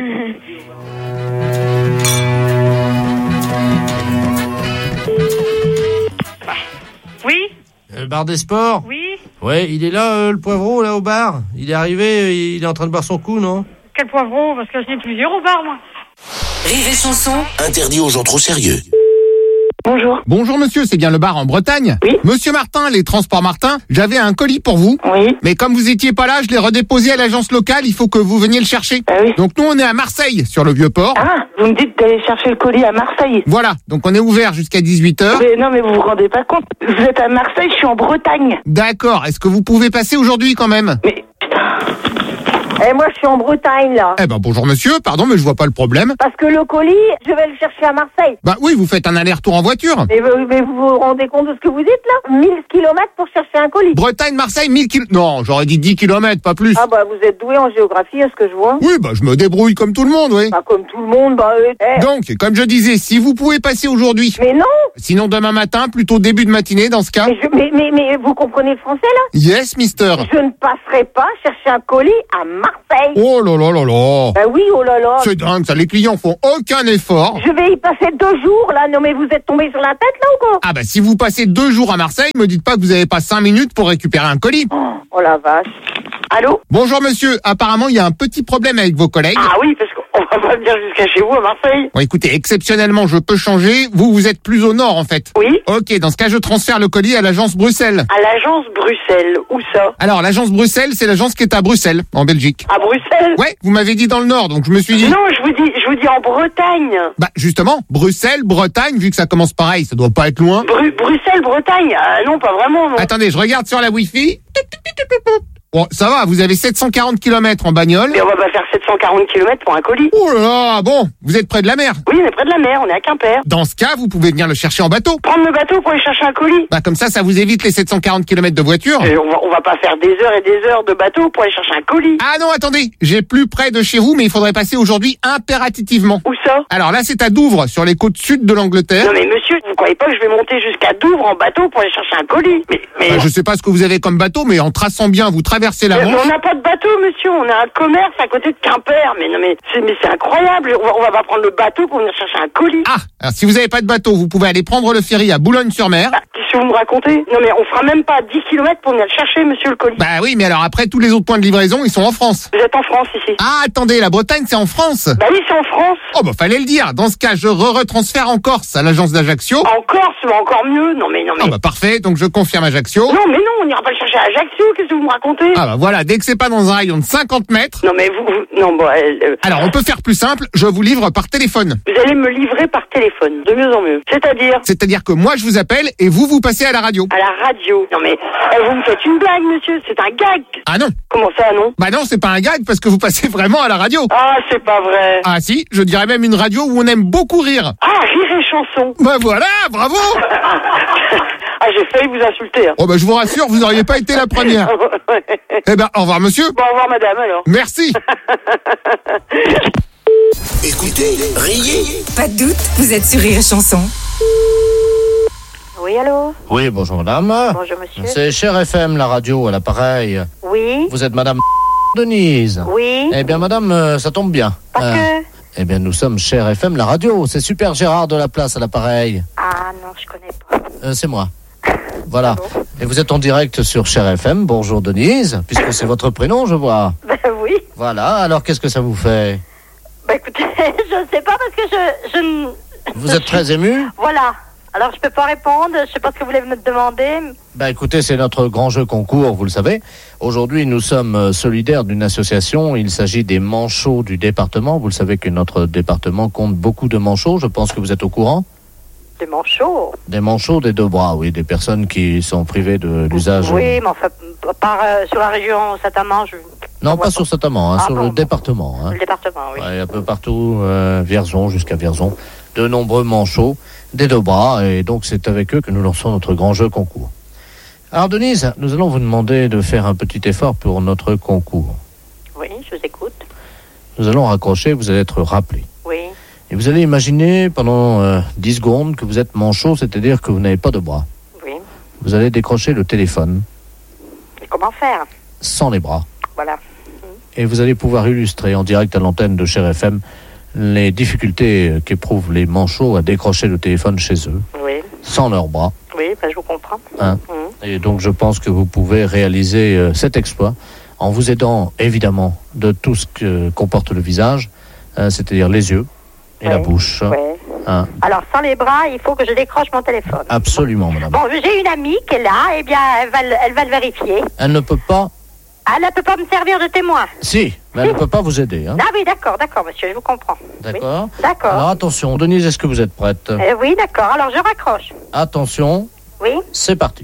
Oui. Euh, Le bar des sports? Oui. Ouais, il est là, euh, le poivreau, là, au bar. Il est arrivé, euh, il est en train de boire son coup, non? Quel poivron? Parce que j'en ai plusieurs au bar, moi. Rire et chanson. Interdit aux gens trop sérieux. Bonjour. Bonjour monsieur, c'est bien le bar en Bretagne? Oui. Monsieur Martin, les transports Martin, j'avais un colis pour vous. Oui. Mais comme vous étiez pas là, je l'ai redéposé à l'agence locale, il faut que vous veniez le chercher. Ah oui. Donc nous on est à Marseille, sur le Vieux-Port. Ah, vous me dites d'aller chercher le colis à Marseille. Voilà, donc on est ouvert jusqu'à dix-huit heures. Mais non, mais vous vous rendez pas compte. Vous êtes à Marseille, je suis en Bretagne. D'accord, est-ce que vous pouvez passer aujourd'hui quand même? Mais, putain. Eh, moi, je suis en Bretagne, là. Eh ben bonjour monsieur, pardon, mais je vois pas le problème. Parce que le colis, je vais le chercher à Marseille. Bah oui, vous faites un aller-retour en voiture. Mais, vous- mais vous vous rendez compte de ce que vous dites, là? mille kilomètres pour chercher un colis. Bretagne, Marseille, mille kilomètres. Non, j'aurais dit dix kilomètres, pas plus. Ah bah, vous êtes doué en géographie, à ce que je vois. Oui, bah je me débrouille comme tout le monde, oui. Pas comme tout le monde, bah... euh, eh. Donc, comme je disais, si vous pouvez passer aujourd'hui. Mais non. Sinon demain matin, plutôt début de matinée dans ce cas. Mais, je- mais, mais, mais vous comprenez le français, là? Yes, mister. Je ne passerai pas chercher un colis à Marseille. Oh là là là là. Bah oui, oh là là. C'est dingue, ça, les clients font aucun effort. Je vais y passer deux jours, là. Non, mais vous êtes tombé sur la tête, là, ou quoi? Ah bah si vous passez deux jours à Marseille, me dites pas que vous avez pas cinq minutes pour récupérer un colis. Oh la vache. Allô? Bonjour monsieur, apparemment il y a un petit problème avec vos collègues. Ah oui, parce qu'on va pas venir jusqu'à chez vous à Marseille. Bon écoutez, exceptionnellement je peux changer, vous vous êtes plus au nord en fait. Oui. Ok, dans ce cas je transfère le colis à l'agence Bruxelles. À l'agence Bruxelles, où ça? Alors l'agence Bruxelles, c'est l'agence qui est à Bruxelles, en Belgique. À Bruxelles? Ouais, vous m'avez dit dans le nord, donc je me suis dit... Non, je vous dis, je vous dis en Bretagne. Bah justement, Bruxelles, Bretagne, vu que ça commence pareil, ça doit pas être loin. Bru- Bruxelles, Bretagne? Ah non, pas vraiment, non. Attendez, je regarde sur la Wi-Fi. Bon, ça va, vous avez sept cent quarante kilomètres en bagnole. Mais on va pas faire sept cent quarante kilomètres pour un colis. Oh là là, bon, vous êtes près de la mer. Oui, on est près de la mer, on est à Quimper. Dans ce cas, vous pouvez venir le chercher en bateau. Prendre le bateau pour aller chercher un colis. Bah comme ça, ça vous évite les sept cent quarante kilomètres de voiture. Et on va, on va pas faire des heures et des heures de bateau pour aller chercher un colis. Ah non, attendez, j'ai plus près de chez vous, mais il faudrait passer aujourd'hui impérativement. Où ça? Alors là, c'est à Douvres, sur les côtes sud de l'Angleterre. Non mais monsieur, vous croyez pas que je vais monter jusqu'à Douvres en bateau pour aller chercher un colis? Mais, mais... Bah, je sais pas ce que vous avez comme bateau, mais en traçant bien, vous traversez la Mais Manche. on n'a pas de bateau, monsieur. On a un commerce à côté de Quimper. Mais non, mais c'est, mais c'est incroyable. On va, on va pas prendre le bateau pour venir chercher un colis. Ah, alors si vous avez pas de bateau, vous pouvez aller prendre le ferry à Boulogne-sur-Mer. Bah, qu'est-ce que vous me racontez? Non, mais on fera même pas dix kilomètres pour venir le chercher, monsieur le colis. Bah oui, mais alors après, tous les autres points de livraison, ils sont en France. Vous êtes en France ici? Ah, attendez, la Bretagne, c'est en France. Bah oui, c'est en France. Oh bah fallait le dire. Dans ce cas, je re-retransfère en Corse à l'agence d'Ajaccio. En Corse, mais encore mieux. Non, mais non, mais. Ah bah parfait, donc je confirme Ajaccio. Non, mais non, on n'ira pas le chercher à Ajaccio. Qu'est-ce que vous me racontez? Ah bah voilà, dès que c'est pas dans un rayon de cinquante mètres. Non, mais vous, vous- non, bon, elle, euh, Alors on peut faire plus simple, je vous livre par téléphone. vous allez me livrer par téléphone, de mieux en mieux. C'est-à-dire? C'est-à-dire que moi je vous appelle et vous vous passez à la radio. À la radio. Non, mais eh, vous me faites une blague, monsieur. C'est un gag. Ah non. Comment ça, non? Bah non, c'est pas un gag parce que vous passez vraiment à la radio. Ah, c'est pas vrai. Ah si, je dirais même une radio où on aime beaucoup rire. Ah, rire et chanson. Bah voilà, bravo. Ah, j'ai failli vous insulter. Hein. Oh bah je vous rassure, vous n'auriez pas été la première. Eh ben au revoir monsieur. Bon, au revoir, madame, alors. Merci. Écoutez, riez. Pas de doute, vous êtes sur Rire et Chanson. Oui, allô? Oui, bonjour madame. Bonjour, monsieur. C'est Cher F M, la radio, à l'appareil. Oui? Vous êtes madame Denise. Oui? Eh bien madame, euh, ça tombe bien. Parce Euh, que... Eh bien nous sommes Cher F M, la radio. C'est Super Gérard de la Place à l'appareil. Ah non, je connais pas. Euh, c'est moi. Voilà. Et vous êtes en direct sur Cher F M. Bonjour Denise, puisque c'est votre prénom, je vois. Ben oui. Voilà, alors qu'est-ce que ça vous fait? Bah écoutez, je ne sais pas parce que je... je ne- Vous êtes très ému? Voilà. Alors je peux pas répondre, je sais pas ce que vous voulez me demander. Bah écoutez, c'est notre grand jeu concours, vous le savez. Aujourd'hui, nous sommes euh, solidaires d'une association. Il s'agit des manchots du département. Vous le savez que notre département compte beaucoup de manchots. Je pense que vous êtes au courant. Des manchots. Des manchots des deux bras, oui. Des personnes qui sont privées de l'usage. Oui, mais enfin, par, euh, sur la région Saint-Amand, je... Non, pas sur Saint-Amand, hein, Ah sur bon, le bon. département. Hein. le département, oui. Ouais, un peu partout, euh, Vierzon jusqu'à Vierzon. De nombreux manchots des deux bras. Et donc, c'est avec eux que nous lançons notre grand jeu concours. Alors, Denise, nous allons vous demander de faire un petit effort pour notre concours. Oui, je vous écoute. Nous allons raccrocher, vous allez être rappelé. Oui. Et vous allez imaginer pendant euh, dix secondes que vous êtes manchot, c'est-à-dire que vous n'avez pas de bras. Oui. Vous allez décrocher le téléphone Et comment faire? sans les bras. Voilà. Et vous allez pouvoir illustrer en direct à l'antenne de Cher F M les difficultés euh, qu'éprouvent les manchots à décrocher le téléphone chez eux, Oui. sans leurs bras. Oui, ben je vous comprends. Hein. Mhm. Et donc je pense que vous pouvez réaliser euh, cet exploit en vous aidant évidemment de tout ce que comporte le visage, euh, c'est-à-dire les yeux et la Ouais. bouche. Ouais. Hein. Alors, sans les bras, il faut que je décroche mon téléphone. Absolument, madame. Bon, j'ai une amie qui est là, eh bien, elle va, le- elle va le vérifier. Elle ne peut pas... Elle ne peut pas me servir de témoin. Si, mais elle ne peut pas vous aider. Hein. Ah oui, d'accord, d'accord, monsieur, je vous comprends. D'accord. Oui. D'accord. Alors attention, Denise, est-ce que vous êtes prête? Euh, oui, d'accord, alors je raccroche. Attention, Oui. c'est parti.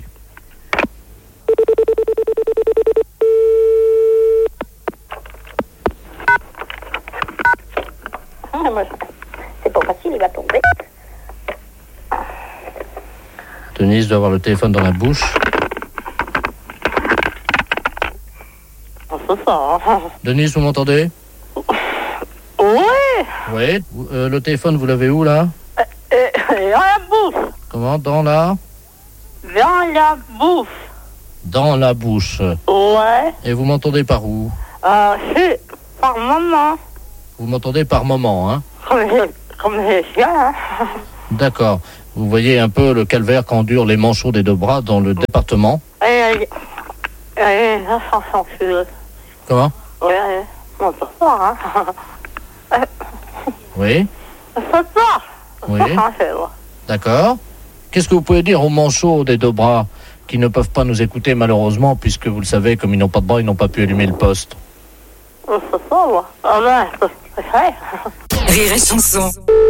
Denise doit avoir le téléphone dans la bouche. C'est ça. Denise, vous m'entendez? Oui. Oui. Euh, le téléphone, vous l'avez où, là? Et, et dans la bouffe. Comment? Dans la... Dans la bouffe. Dans la bouche. Ouais. Et vous m'entendez par où? Euh, c'est par moment. Vous m'entendez par moment, hein? Comme les, comme les chiens. Hein. D'accord. Vous voyez un peu le calvaire qu'endurent les manchots des deux bras dans le département. Et, et, et la chanson, c'est... Comment? Ouais, on peut pas, hein. Oui. C'est ça. Oui. C'est vrai. D'accord. Qu'est-ce que vous pouvez dire aux manchots des deux bras qui ne peuvent pas nous écouter malheureusement, puisque vous le savez, comme ils n'ont pas de bras, ils n'ont pas pu allumer le poste? C'est ça, moi. Ah ben, c'est vrai. Rire et chanson.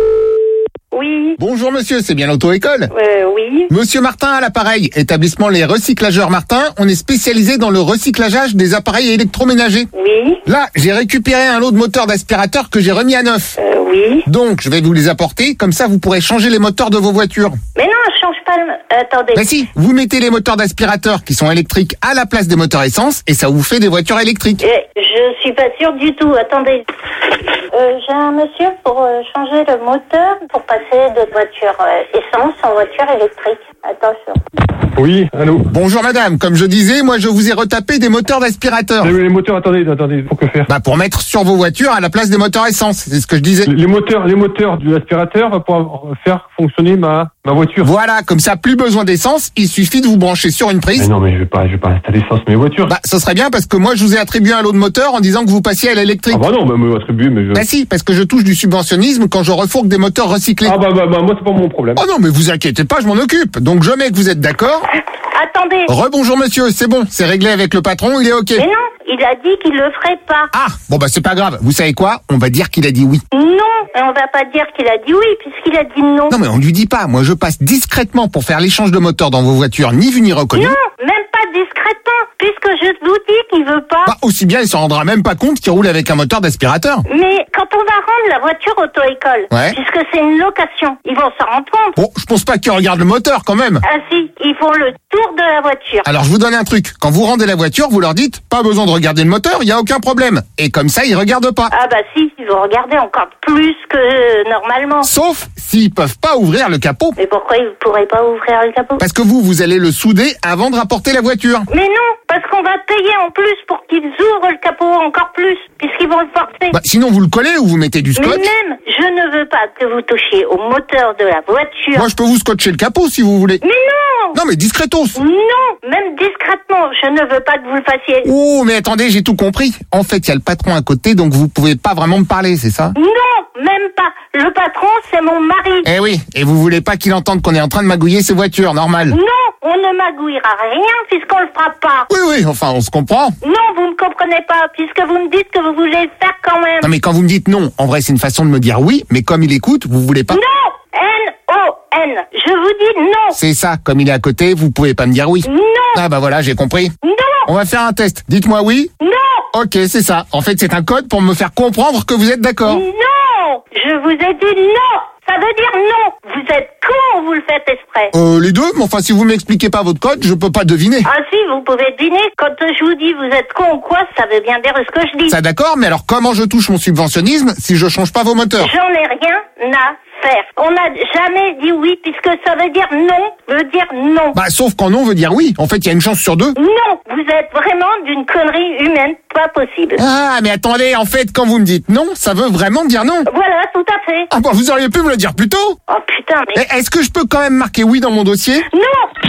Oui. Bonjour monsieur, c'est bien l'auto-école? Euh, oui. Monsieur Martin à l'appareil, établissement Les Recyclageurs Martin, on est spécialisé dans le recyclage des appareils électroménagers. Oui. Là, j'ai récupéré un lot de moteurs d'aspirateur que j'ai remis à neuf. Euh, oui. Donc, je vais vous les apporter, comme ça vous pourrez changer les moteurs de vos voitures. Mais non, je change pas le... Attendez. Bah si, vous mettez les moteurs d'aspirateur qui sont électriques à la place des moteurs essence et ça vous fait des voitures électriques. Eh, je suis pas sûre du tout, attendez. Euh, j'ai un monsieur pour euh, changer le moteur, pour passer de voiture euh, essence en voiture électrique. Attention. Oui, allô. Bonjour madame, comme je disais, moi je vous ai retapé des moteurs d'aspirateur. Les, les moteurs, attendez, attendez, pour que faire? Bah pour mettre sur vos voitures à la place des moteurs essence, c'est ce que je disais. Les moteurs, les moteurs de l'aspirateur pour faire fonctionner ma, ma voiture. Voilà, comme ça plus besoin d'essence, il suffit de vous brancher sur une prise. Mais non mais je vais pas, je vais pas installer ça sur mes voitures. Bah ce serait bien parce que moi je vous ai attribué un lot de moteurs en disant que vous passiez à l'électrique. Ah bah non, bah me attribuer, mais je... Bah si, parce que je touche du subventionnisme quand je refourgue des moteurs recyclés. Ah bah bah, bah moi c'est pas mon problème. Oh non mais vous inquiétez pas, je m'en occupe. Donc je mets que vous êtes d'accord. Attendez. Rebonjour monsieur, c'est bon, c'est réglé avec le patron, il est ok. Mais non, il a dit qu'il le ferait pas. Ah, bon bah c'est pas grave, vous savez quoi? On va dire qu'il a dit oui. Non, on va pas dire qu'il a dit oui, puisqu'il a dit non. Non mais on lui dit pas, moi je passe discrètement pour faire l'échange de moteur dans vos voitures, ni vu ni reconnu. Non, même pas discrètement, puisque je vous dis qu'il veut pas. Bah aussi bien il s'en rendra même pas compte qu'il roule avec un moteur d'aspirateur. Mais quand on va rendre la voiture auto-école, ouais. puisque c'est une location, ils vont s'en rendre compte. Bon, je pense pas qu'ils regardent le moteur quand même. Ah si, ils font le tour de la voiture. Alors je vous donne un truc, quand vous rendez la voiture, vous leur dites, pas besoin de regarder le moteur, il y a aucun problème. Et comme ça, ils regardent pas. Ah bah si, ils vont regarder encore plus que euh, normalement. Sauf s'ils peuvent pas ouvrir le capot. Mais pourquoi ils pourraient pas ouvrir le capot? Parce que vous, vous allez le souder avant de rapporter la voiture. Mais non, parce qu'on va payer en plus pour qu'ils ouvrent le capot encore plus, puisqu'ils vont le forcer. Bah sinon vous le collez ou vous mettez du scotch. Mais même, je ne veux pas que vous touchiez au moteur de la voiture. Moi je peux vous scotcher le capot si vous voulez. Mais non! Non mais discretos. Non, même discrètement, je ne veux pas que vous le fassiez. Oh mais attendez, j'ai tout compris. En fait, il y a le patron à côté, donc vous pouvez pas vraiment me parler, c'est ça? Non, même pas. Le patron, c'est mon mari. Eh oui, et vous voulez pas qu'il entende qu'on est en train de magouiller ses voitures, normal. Non, on ne magouillera rien puisqu'on le fera pas. Oui, oui, enfin, on se comprend. Non, vous ne comprenez pas, puisque vous me dites que vous voulez le faire quand même. Non mais quand vous me dites non, en vrai c'est une façon de me dire oui, mais comme il écoute, vous voulez pas. Non, N O N, je vous dis non. C'est ça, comme il est à côté, vous pouvez pas me dire oui. Non. Ah bah voilà, j'ai compris. Non. On va faire un test, dites-moi oui. Non. Ok, c'est ça. En fait, c'est un code pour me faire comprendre que vous êtes d'accord. Non, je vous ai dit non. Ça veut dire non. Vous êtes con ou vous le faites exprès? Euh, les deux, mais enfin, si vous m'expliquez pas votre code, je peux pas deviner. Ah si, vous pouvez deviner. Quand je vous dis vous êtes con ou quoi, ça veut bien dire ce que je dis. Ça d'accord, mais alors comment je touche mon subventionnisme si je change pas vos moteurs? J'en ai rien à faire. On n'a jamais dit oui, puisque ça veut dire non, veut dire non. Bah, sauf quand non veut dire oui. En fait, il y a une chance sur deux. Non, vous êtes vraiment d'une connerie humaine, pas possible. Ah, mais attendez, en fait, quand vous me dites non, ça veut vraiment dire non. Voilà, tout à fait. Ah bah, vous auriez pu me le dire plus tôt. Oh putain, mais... Et est-ce que je peux quand même marquer oui dans mon dossier? Non.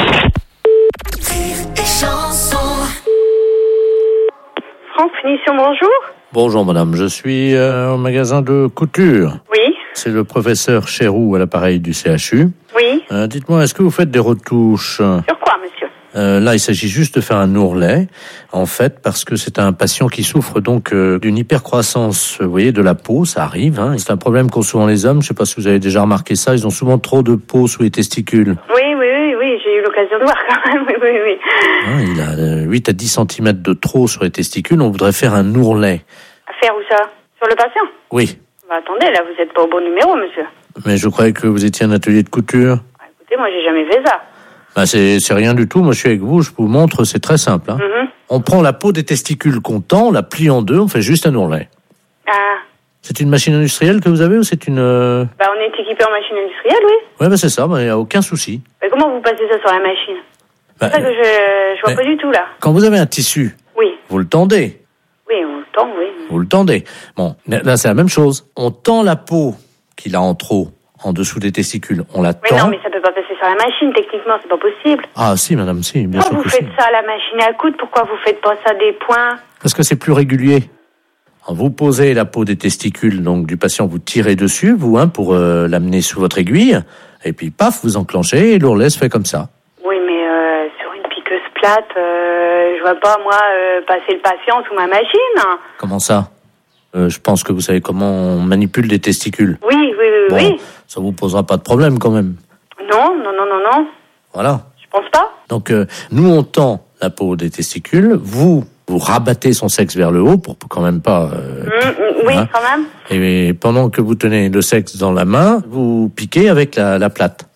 France Finition, bonjour. Bonjour madame, je suis euh, au magasin de couture. Oui. C'est le professeur Chéroux à l'appareil du C H U. Oui. Euh, dites-moi, est-ce que vous faites des retouches? Sur quoi, monsieur? Euh, là, il s'agit juste de faire un ourlet, en fait, parce que c'est un patient qui souffre donc euh, d'une hypercroissance, vous voyez, de la peau, ça arrive. Hein, c'est un problème qu'ont souvent les hommes. Je sais pas si vous avez déjà remarqué ça. Ils ont souvent trop de peau sous les testicules. Oui, oui, oui, oui, j'ai eu l'occasion de voir quand même. Oui, oui, oui. Hein, il a euh, huit à dix centimètres de trop sur les testicules. On voudrait faire un ourlet. Faire où ça? Sur le patient? Oui. Bah attendez, là, vous êtes pas au bon numéro, monsieur. Mais je croyais que vous étiez un atelier de couture. Bah, écoutez, moi, j'ai jamais fait ça. Bah c'est, c'est rien du tout. Moi, je suis avec vous. Je vous montre. C'est très simple. Hein. Mm-hmm. On prend la peau des testicules qu'on tend, on la plie en deux, on fait juste un ourlet. Ah. C'est une machine industrielle que vous avez ou c'est une... Euh... Bah, on est équipé en machine industrielle, oui. Ouais, bah c'est ça. Il n'y a aucun souci. Mais comment vous passez ça sur la machine? Bah, c'est ça que je, je vois pas du tout, là. Quand vous avez un tissu, oui. vous le tendez. Oui, on le tend, oui. Vous le tendez. Bon, là, c'est la même chose. On tend la peau qu'il a en trop, en dessous des testicules. On la tend. Mais non, mais ça peut pas passer sur la machine, techniquement, c'est pas possible. Ah, si, madame, si, bien pourquoi sûr. Pourquoi vous faites ça à la machine à coudre? Pourquoi vous faites pas ça des points? Parce que c'est plus régulier. Vous posez la peau des testicules, donc du patient, vous tirez dessus, vous, hein, pour euh, l'amener sous votre aiguille, et puis paf, vous enclenchez, et l'ourlet se fait comme ça. Oui, mais euh, sur une piqueuse plate, euh, je vois pas, moi, euh, passer le patient sous ma machine. Comment ça? euh, Je pense que vous savez comment on manipule des testicules. Oui, oui, oui, bon, oui. Ça vous posera pas de problème, quand même. Non, non, non, non, non. Voilà. Je pense pas. Donc, euh, nous, on tend la peau des testicules, vous... Vous rabattez son sexe vers le haut pour quand même pas... Euh, mmh, oui, hein. Quand même. Et pendant que vous tenez le sexe dans la main, vous piquez avec la, la plate.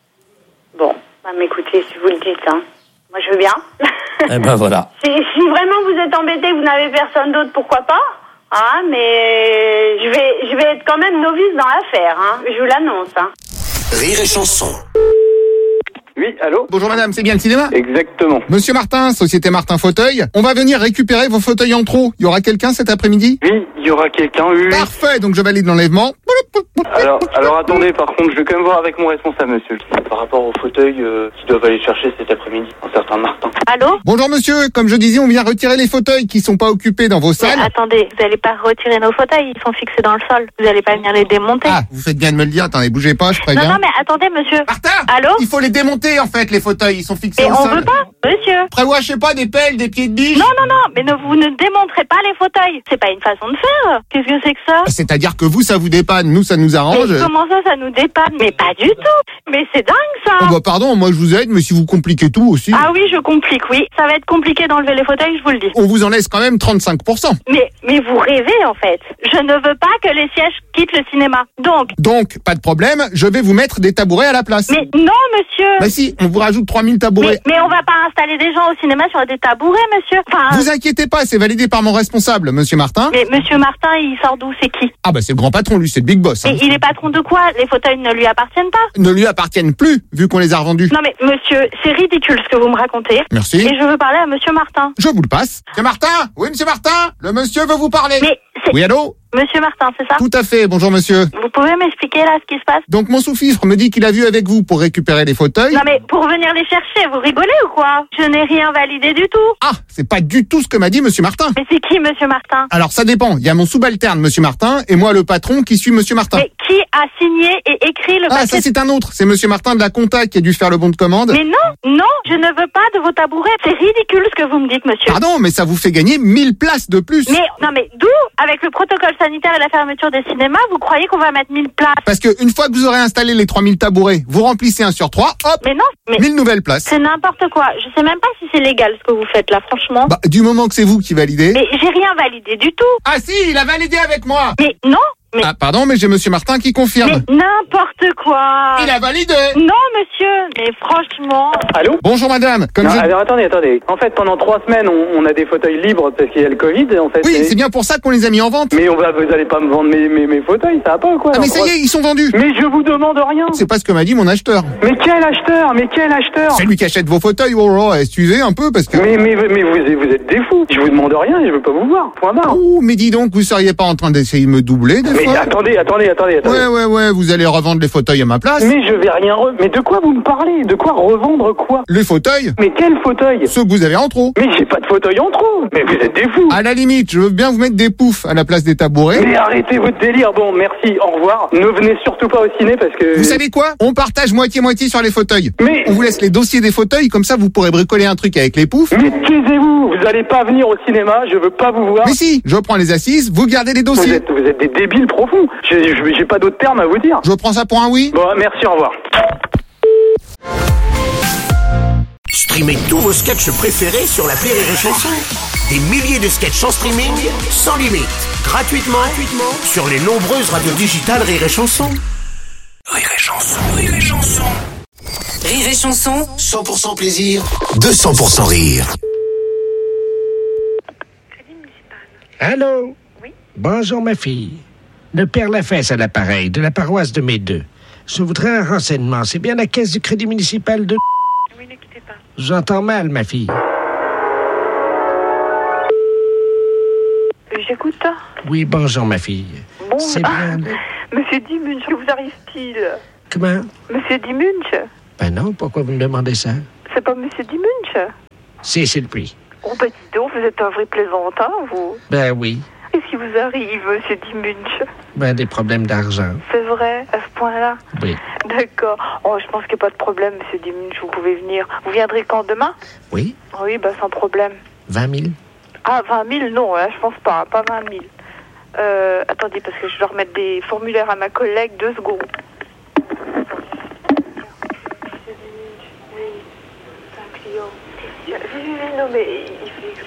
Bon, bah, m'écoutez, si vous le dites, hein. Moi, je veux bien. Eh ben voilà. Si, si vraiment vous êtes embêté, vous n'avez personne d'autre, pourquoi pas? Hein, mais je vais, je vais être quand même novice dans l'affaire, hein. Je vous l'annonce, hein. Rire et chanson. Oui, allô? Bonjour madame, c'est bien le cinéma? Exactement. Monsieur Martin, Société Martin Fauteuil. On va venir récupérer vos fauteuils en trop. Il y aura quelqu'un cet après-midi? Oui, il y aura quelqu'un, oui, oui. Parfait, donc je valide l'enlèvement. Alors, alors attendez, par contre, je vais quand même voir avec mon responsable, monsieur. Par rapport aux fauteuils euh, qui doivent aller chercher cet après-midi, un certain Martin. Allô? Bonjour monsieur, comme je disais, on vient retirer les fauteuils qui sont pas occupés dans vos salles. Mais attendez, vous allez pas retirer nos fauteuils, ils sont fixés dans le sol. Vous allez pas venir les démonter. Ah, vous faites bien de me le dire, attendez, bougez pas, je préviens. Non, non, mais attendez, monsieur. Martin! Allô? Il faut les démonter, en fait, les fauteuils, ils sont fixés mais au on sol. veut pas, monsieur. Prévois, je sais pas, des pelles, des pieds de biche. Non, non, non, mais ne, vous ne démontrez pas les fauteuils. C'est pas une façon de faire. Qu'est-ce que c'est que ça? C'est-à-dire que vous, ça vous dépanne, nous, ça nous arrange. Mais comment ça, ça nous dépanne? Mais pas du tout. Mais c'est dingue, ça. Oh bah pardon, moi je vous aide, mais si vous compliquez tout aussi. Ah oui, je complique, oui. Ça va être compliqué d'enlever les fauteuils, je vous le dis. On vous en laisse quand même trente-cinq pour cent. Mais, mais vous rêvez, en fait. Je ne veux pas que les sièges quittent le cinéma. Donc. Donc, pas de problème, je vais vous mettre des tabourets à la place. Mais non, monsieur. Bah si, on vous rajoute trois mille tabourets. Mais, mais on va pas installer des gens au cinéma sur des tabourets, monsieur. Enfin. Vous inquiétez pas, c'est validé par mon responsable, monsieur Martin. Mais monsieur Martin, il sort d'où? C'est qui? Ah bah c'est le grand patron, lui, c'est le big boss. Hein. Et il est patron de quoi? Les fauteuils ne lui appartiennent pas? Ne lui appartiennent plus, vu qu'on les a revendus. Non mais monsieur, c'est ridicule ce que vous me racontez. Merci. Et je veux parler à monsieur Martin. Je vous le passe. Monsieur Martin? Oui, monsieur Martin? Le monsieur veut vous parler. Mais c'est... Oui, allô? Monsieur Martin, c'est ça? Tout à fait, bonjour monsieur. Vous pouvez m'expliquer là ce qui se passe? Donc mon sous-fifre me dit qu'il a vu avec vous pour récupérer les fauteuils. Non mais pour venir les chercher, vous rigolez ou quoi? Je n'ai rien validé du tout. Ah, c'est pas du tout ce que m'a dit monsieur Martin. Mais c'est qui monsieur Martin? Alors ça dépend, il y a mon subalterne monsieur Martin et moi le patron qui suis monsieur Martin. Mais qui a signé et écrit le papier? Ah, ça c'est un autre, c'est monsieur Martin de la compta qui a dû faire le bon de commande. Mais non, non, je ne veux pas de vos tabourets. C'est ridicule ce que vous me dites monsieur. Pardon, mais ça vous fait gagner mille places de plus. Mais non mais d'où? Avec le protocole sanitaire et la fermeture des cinémas, vous croyez qu'on va mettre mille places? Parce que une fois que vous aurez installé les trois mille tabourets, vous remplissez un sur trois, hop, mais non, mais mille nouvelles places. C'est n'importe quoi. Je sais même pas si c'est légal ce que vous faites là, franchement. Bah, du moment que c'est vous qui validez. Mais j'ai rien validé du tout. Ah si, il a validé avec moi. Mais non. Mais... Ah pardon, mais j'ai monsieur Martin qui confirme. Mais n'importe quoi. Il a validé. Non monsieur, mais franchement. Allô? Bonjour madame. Comme non, je... Alors attendez, attendez. En fait, pendant trois semaines, on, on a des fauteuils libres parce qu'il y a le Covid. En fait, oui, mais... c'est bien pour ça qu'on les a mis en vente. Mais on va, vous allez pas me vendre mes, mes, mes fauteuils, ça va pas ou quoi? Ah mais ça y est, ils sont vendus. Mais je vous demande rien. C'est pas ce que m'a dit mon acheteur. Mais quel acheteur? Mais quel acheteur? C'est lui qui achète vos fauteuils. Oh, oh, excusez un peu parce que. Mais mais mais vous vous êtes des fous. Je vous demande rien et je veux pas vous voir. Point barre. Oh, mais dis donc, vous seriez pas en train d'essayer de me doubler des mais fois? Mais attendez, attendez. Attendez, attendez. Ouais, ouais, ouais, vous allez revendre les fauteuils à ma place. Mais je vais rien re... Mais de quoi vous me parlez? De quoi revendre quoi? Les fauteuils. Mais quels fauteuils? Ceux que vous avez en trop. Mais j'ai pas de fauteuil en trop. Mais vous êtes des fous. À la limite, je veux bien vous mettre des poufs à la place des tabourets. Mais arrêtez votre délire. Bon, merci, au revoir. Ne venez surtout pas au ciné parce que... Vous savez quoi? On partage moitié-moitié sur les fauteuils. Mais... On vous laisse les dossiers des fauteuils, comme ça vous pourrez bricoler un truc avec les poufs. Mais taisez-vous. Vous allez pas venir au cinéma, je veux pas vous voir. Mais si, je prends les assises, vous gardez les dossiers. Vous êtes, vous êtes des débiles profonds. J'ai, j'ai pas d'autres termes à vous dire. Je prends ça pour un oui. Bon, merci, au revoir. Streamez tous vos sketchs préférés sur l'appli Rire et Chanson. Des milliers de sketchs en streaming, sans limite, gratuitement, gratuitement sur les nombreuses radios digitales Rire et Chanson. Rire et Chanson, Rire et Chanson. Rire et Chanson. cent pour cent plaisir, deux cents pour cent rire. Allô? Oui. Bonjour, ma fille. Le père Lafesse à l'appareil, de la paroisse de Médeux. Je voudrais un renseignement. C'est bien la caisse du crédit municipal de... Oui, ne quittez pas. J'entends mal, ma fille. J'écoute. Oui, bonjour, ma fille. Bon, c'est ah, bien... Monsieur Dimunch, que vous arrive-t-il? Comment? Monsieur Dimunch? Ben non, pourquoi vous me demandez ça? C'est pas Monsieur Dimunch? Si, c'est le prix. Oh, bah dis donc, vous êtes un vrai plaisantin, vous. Ben oui. Qu'est-ce qui vous arrive, Monsieur Dimunch? Ben, des problèmes d'argent. C'est vrai, à ce point-là? Oui. D'accord. Oh, je pense qu'il n'y a pas de problème, Monsieur Dimunch, vous pouvez venir. Vous viendrez quand, demain? Oui. Oui, bah sans problème. vingt mille? Ah, vingt mille, non, hein, je pense pas, pas vingt mille. Euh, attendez, parce que je dois remettre des formulaires à ma collègue, deux secondes. Non, mais il fait...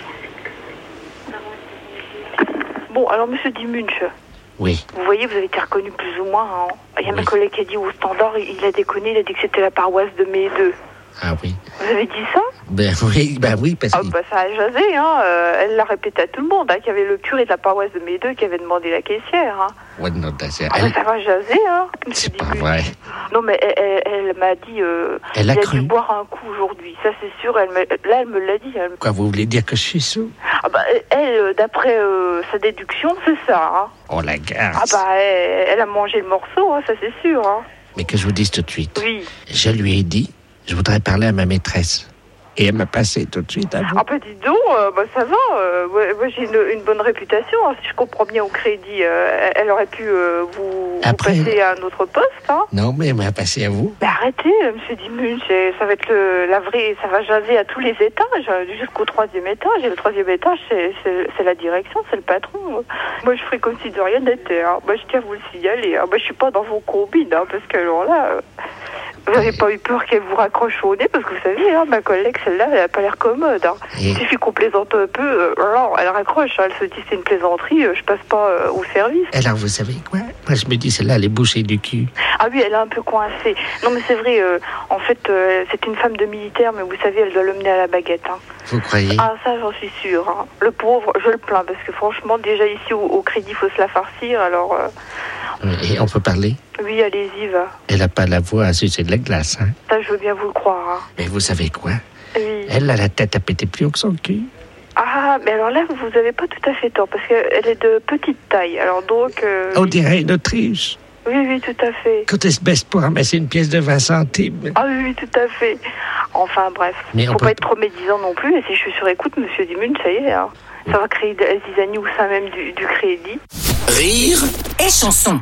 Bon, alors, Monsieur Dimunch. Oui. Vous voyez, vous avez été reconnu plus ou moins. Hein. Il y a oui. ma collègue qui a dit au standard, il, il a déconné, il a dit que c'était la paroisse de Médeux. Ah oui. Vous avez dit ça? Ben oui, ben oui, parce que... Ah bah ça a jasé, hein. Euh, elle l'a répété à tout le monde, hein, qu'il y avait le curé de la paroisse de Médeux qui avait demandé la caissière, hein. Ouais, non, c'est... Ah elle... bah ça va jaser, hein. C'est pas vrai. Non, mais elle, elle, elle m'a dit... Euh, elle a il a cru. dû boire un coup aujourd'hui, ça c'est sûr. Elle me... Là, elle me l'a dit. Elle... Quoi, vous voulez dire que je suis sous? Ah bah elle, d'après euh, sa déduction, c'est ça, hein. Oh la garce. Ah bah elle, elle a mangé le morceau, hein, ça c'est sûr, hein. Mais que je vous dise tout de suite. Oui. Je lui ai dit, je voudrais parler à ma maîtresse. Et elle m'a passé tout de suite à vous. Ah bah dis donc, euh, bah ça va, euh, ouais, ouais, j'ai une, une bonne réputation, hein, si je comprends bien au crédit, euh, elle aurait pu euh, vous, Après, vous passer à un autre poste, hein. Non, mais elle m'a passé à vous. Mais arrêtez, Monsieur Dimunch, ça va être le, la vraie, ça va jaser à tous les étages, jusqu'au troisième étage, et le troisième étage, c'est, c'est, c'est la direction, c'est le patron. Moi je ferai comme si de rien n'était, hein. Moi je tiens à vous le signaler, hein. Moi je suis pas dans vos combines, hein, parce que alors là... Euh... Vous n'avez pas eu peur qu'elle vous raccroche au nez, parce que vous savez, hein, ma collègue, celle-là, elle n'a pas l'air commode. Hein. Il suffit qu'on plaisante un peu, euh, alors elle raccroche, hein, elle se dit c'est une plaisanterie, euh, je passe pas euh, au service. Alors vous savez quoi? Moi je me dis celle-là, elle est bouchée du cul. Ah oui, elle est un peu coincée. Non mais c'est vrai, euh, en fait, euh, c'est une femme de militaire, mais vous savez, elle doit le mener à la baguette. Hein. Vous croyez? Ah ça, j'en suis sûre. Hein. Le pauvre, je le plains, parce que franchement, déjà ici au, au crédit, il faut se la farcir, alors... Euh... Et on peut parler? Oui, allez-y, va. Elle n'a pas la voix à sucer de la glace, hein? Ça, je veux bien vous le croire. Hein. Mais vous savez quoi? Oui. Elle a la tête à péter plus haut que son cul. Ah, mais alors là, vous n'avez pas tout à fait tort, parce qu'elle est de petite taille, alors donc... Euh... On dirait une Autriche. Oui, oui, tout à fait. Quand elle se baisse pour ramasser une pièce de vingt centimes. Ah oui, oui, tout à fait. Enfin, bref. Mais faut on pas peut... être trop médisant non plus, et si je suis sur écoute, Monsieur Dimunch, ça y est, hein. Ça va créer des zizanies au sein même du, du crédit. Rire et chanson.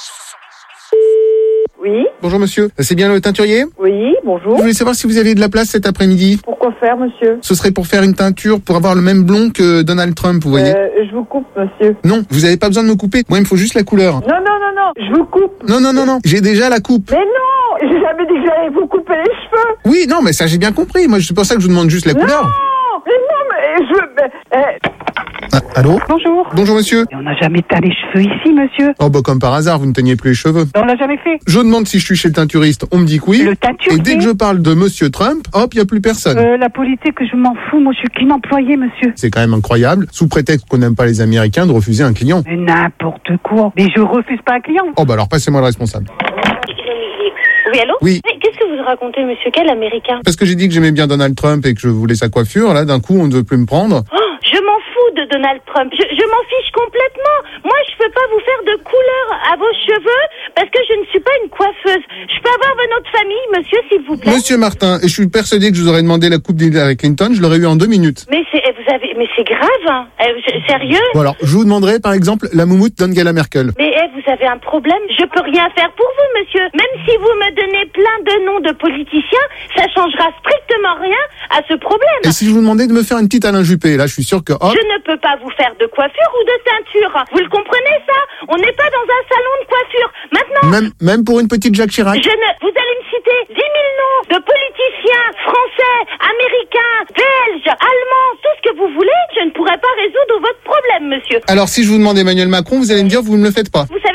Oui. Bonjour monsieur, c'est bien le teinturier? Oui, bonjour. Je voulais savoir si vous aviez de la place cet après-midi. Pourquoi faire, monsieur? Ce serait pour faire une teinture pour avoir le même blond que Donald Trump, vous voyez. Euh, je vous coupe, monsieur. Non, vous avez pas besoin de me couper. Moi, il me faut juste la couleur. Non, non, non, non, je vous coupe. Non, non, non, non, j'ai déjà la coupe. Mais non, j'ai jamais dit que j'allais vous couper les cheveux. Oui, non, mais ça j'ai bien compris. Moi, c'est pour ça que je vous demande juste la non, couleur. Non, mais non, mais je... Mais, eh... Ah, allô? Bonjour. Bonjour monsieur. Et on n'a jamais teint les cheveux ici, monsieur. Oh bah comme par hasard, vous ne teignez plus les cheveux. On l'a jamais fait. Je demande si je suis chez le teinturiste, on me dit que oui. Le teinturier. Et dès que je parle de monsieur Trump, hop, il n'y a plus personne. Euh, la politique, je m'en fous, moi je suis qu'une employée, monsieur. C'est quand même incroyable, sous prétexte qu'on n'aime pas les Américains, de refuser un client. Mais n'importe quoi. Mais je refuse pas un client. Oh bah alors passez-moi le responsable. Oui, allô? Oui. Mais qu'est-ce que vous racontez, monsieur? Quel américain? Parce que j'ai dit que j'aimais bien Donald Trump et que je voulais sa coiffure, là d'un coup on ne veut plus me prendre. Oh, je m'en fous de Donald Trump. Je, je m'en fiche complètement. Moi, je peux pas vous faire de couleur à vos cheveux parce que je ne suis pas une coiffeuse. Je peux avoir votre nom de famille, monsieur, s'il vous plaît? Monsieur Martin, et je suis persuadé que je vous aurais demandé la coupe d'Hillary Clinton, je l'aurais eu en deux minutes. Mais c'est, vous avez, mais c'est grave, hein. Euh, sérieux? Bon alors, je vous demanderai par exemple la moumoute d'Angela Merkel. Mais eh, vous avez un problème? Je peux rien faire pour vous, monsieur. Même si vous me donnez plein de noms de politiciens, ça changera strictement rien à ce problème. Et si je vous demandais de me faire une petite Alain Juppé, là je suis sûr que hop... Je ne peux pas vous faire de coiffure ou de teinture. Vous le comprenez, ça? On n'est pas dans un salon de coiffure. Maintenant... Même, même pour une petite Jacques Chirac? Je ne... Vous allez me citer dix mille noms de politiciens français, américains, belges, allemands, tout ce que vous voulez. Je ne pourrai pas résoudre votre problème, monsieur. Alors si je vous demande Emmanuel Macron, vous allez me dire vous ne me le faites pas. Vous savez, j'ai des clients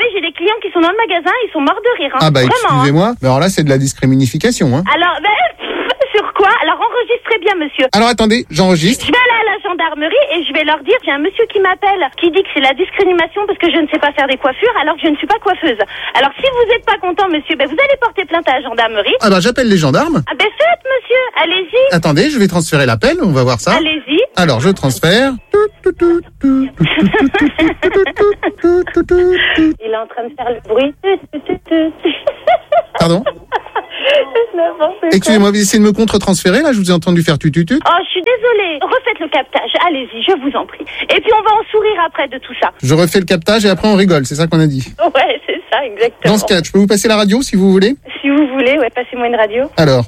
clients qui sont dans le magasin, ils sont morts de rire. Hein. Ah bah Vraiment, excusez-moi, mais alors là c'est de la discrimination. Hein. Alors, ben, pff, sur quoi? Alors enregistrez bien, monsieur. Alors attendez, j'enregistre. Je vais aller à la gendarmerie et je vais leur dire, j'ai un monsieur qui m'appelle, qui dit que c'est la discrimination parce que je ne sais pas faire des coiffures alors que je ne suis pas coiffeuse. Alors si vous n'êtes pas content, monsieur, ben vous allez porter plainte à la gendarmerie. Ah bah j'appelle les gendarmes. Ah ben faites, monsieur, allez-y. Attendez, je vais transférer l'appel, on va voir ça. Allez-y. Alors je transfère. Il est en train de faire le bruit. Pardon? Excusez-moi, vous essayez de me contre-transférer là, je vous ai entendu faire tututut. Oh, je suis désolée. Refaites le captage, allez-y, je vous en prie. Et puis on va en sourire après de tout ça. Je refais le captage et après on rigole, c'est ça qu'on a dit. Ouais, c'est ça, exactement. Dans ce cas, je peux vous passer la radio si vous voulez? Si vous voulez, ouais, passez-moi une radio. Alors.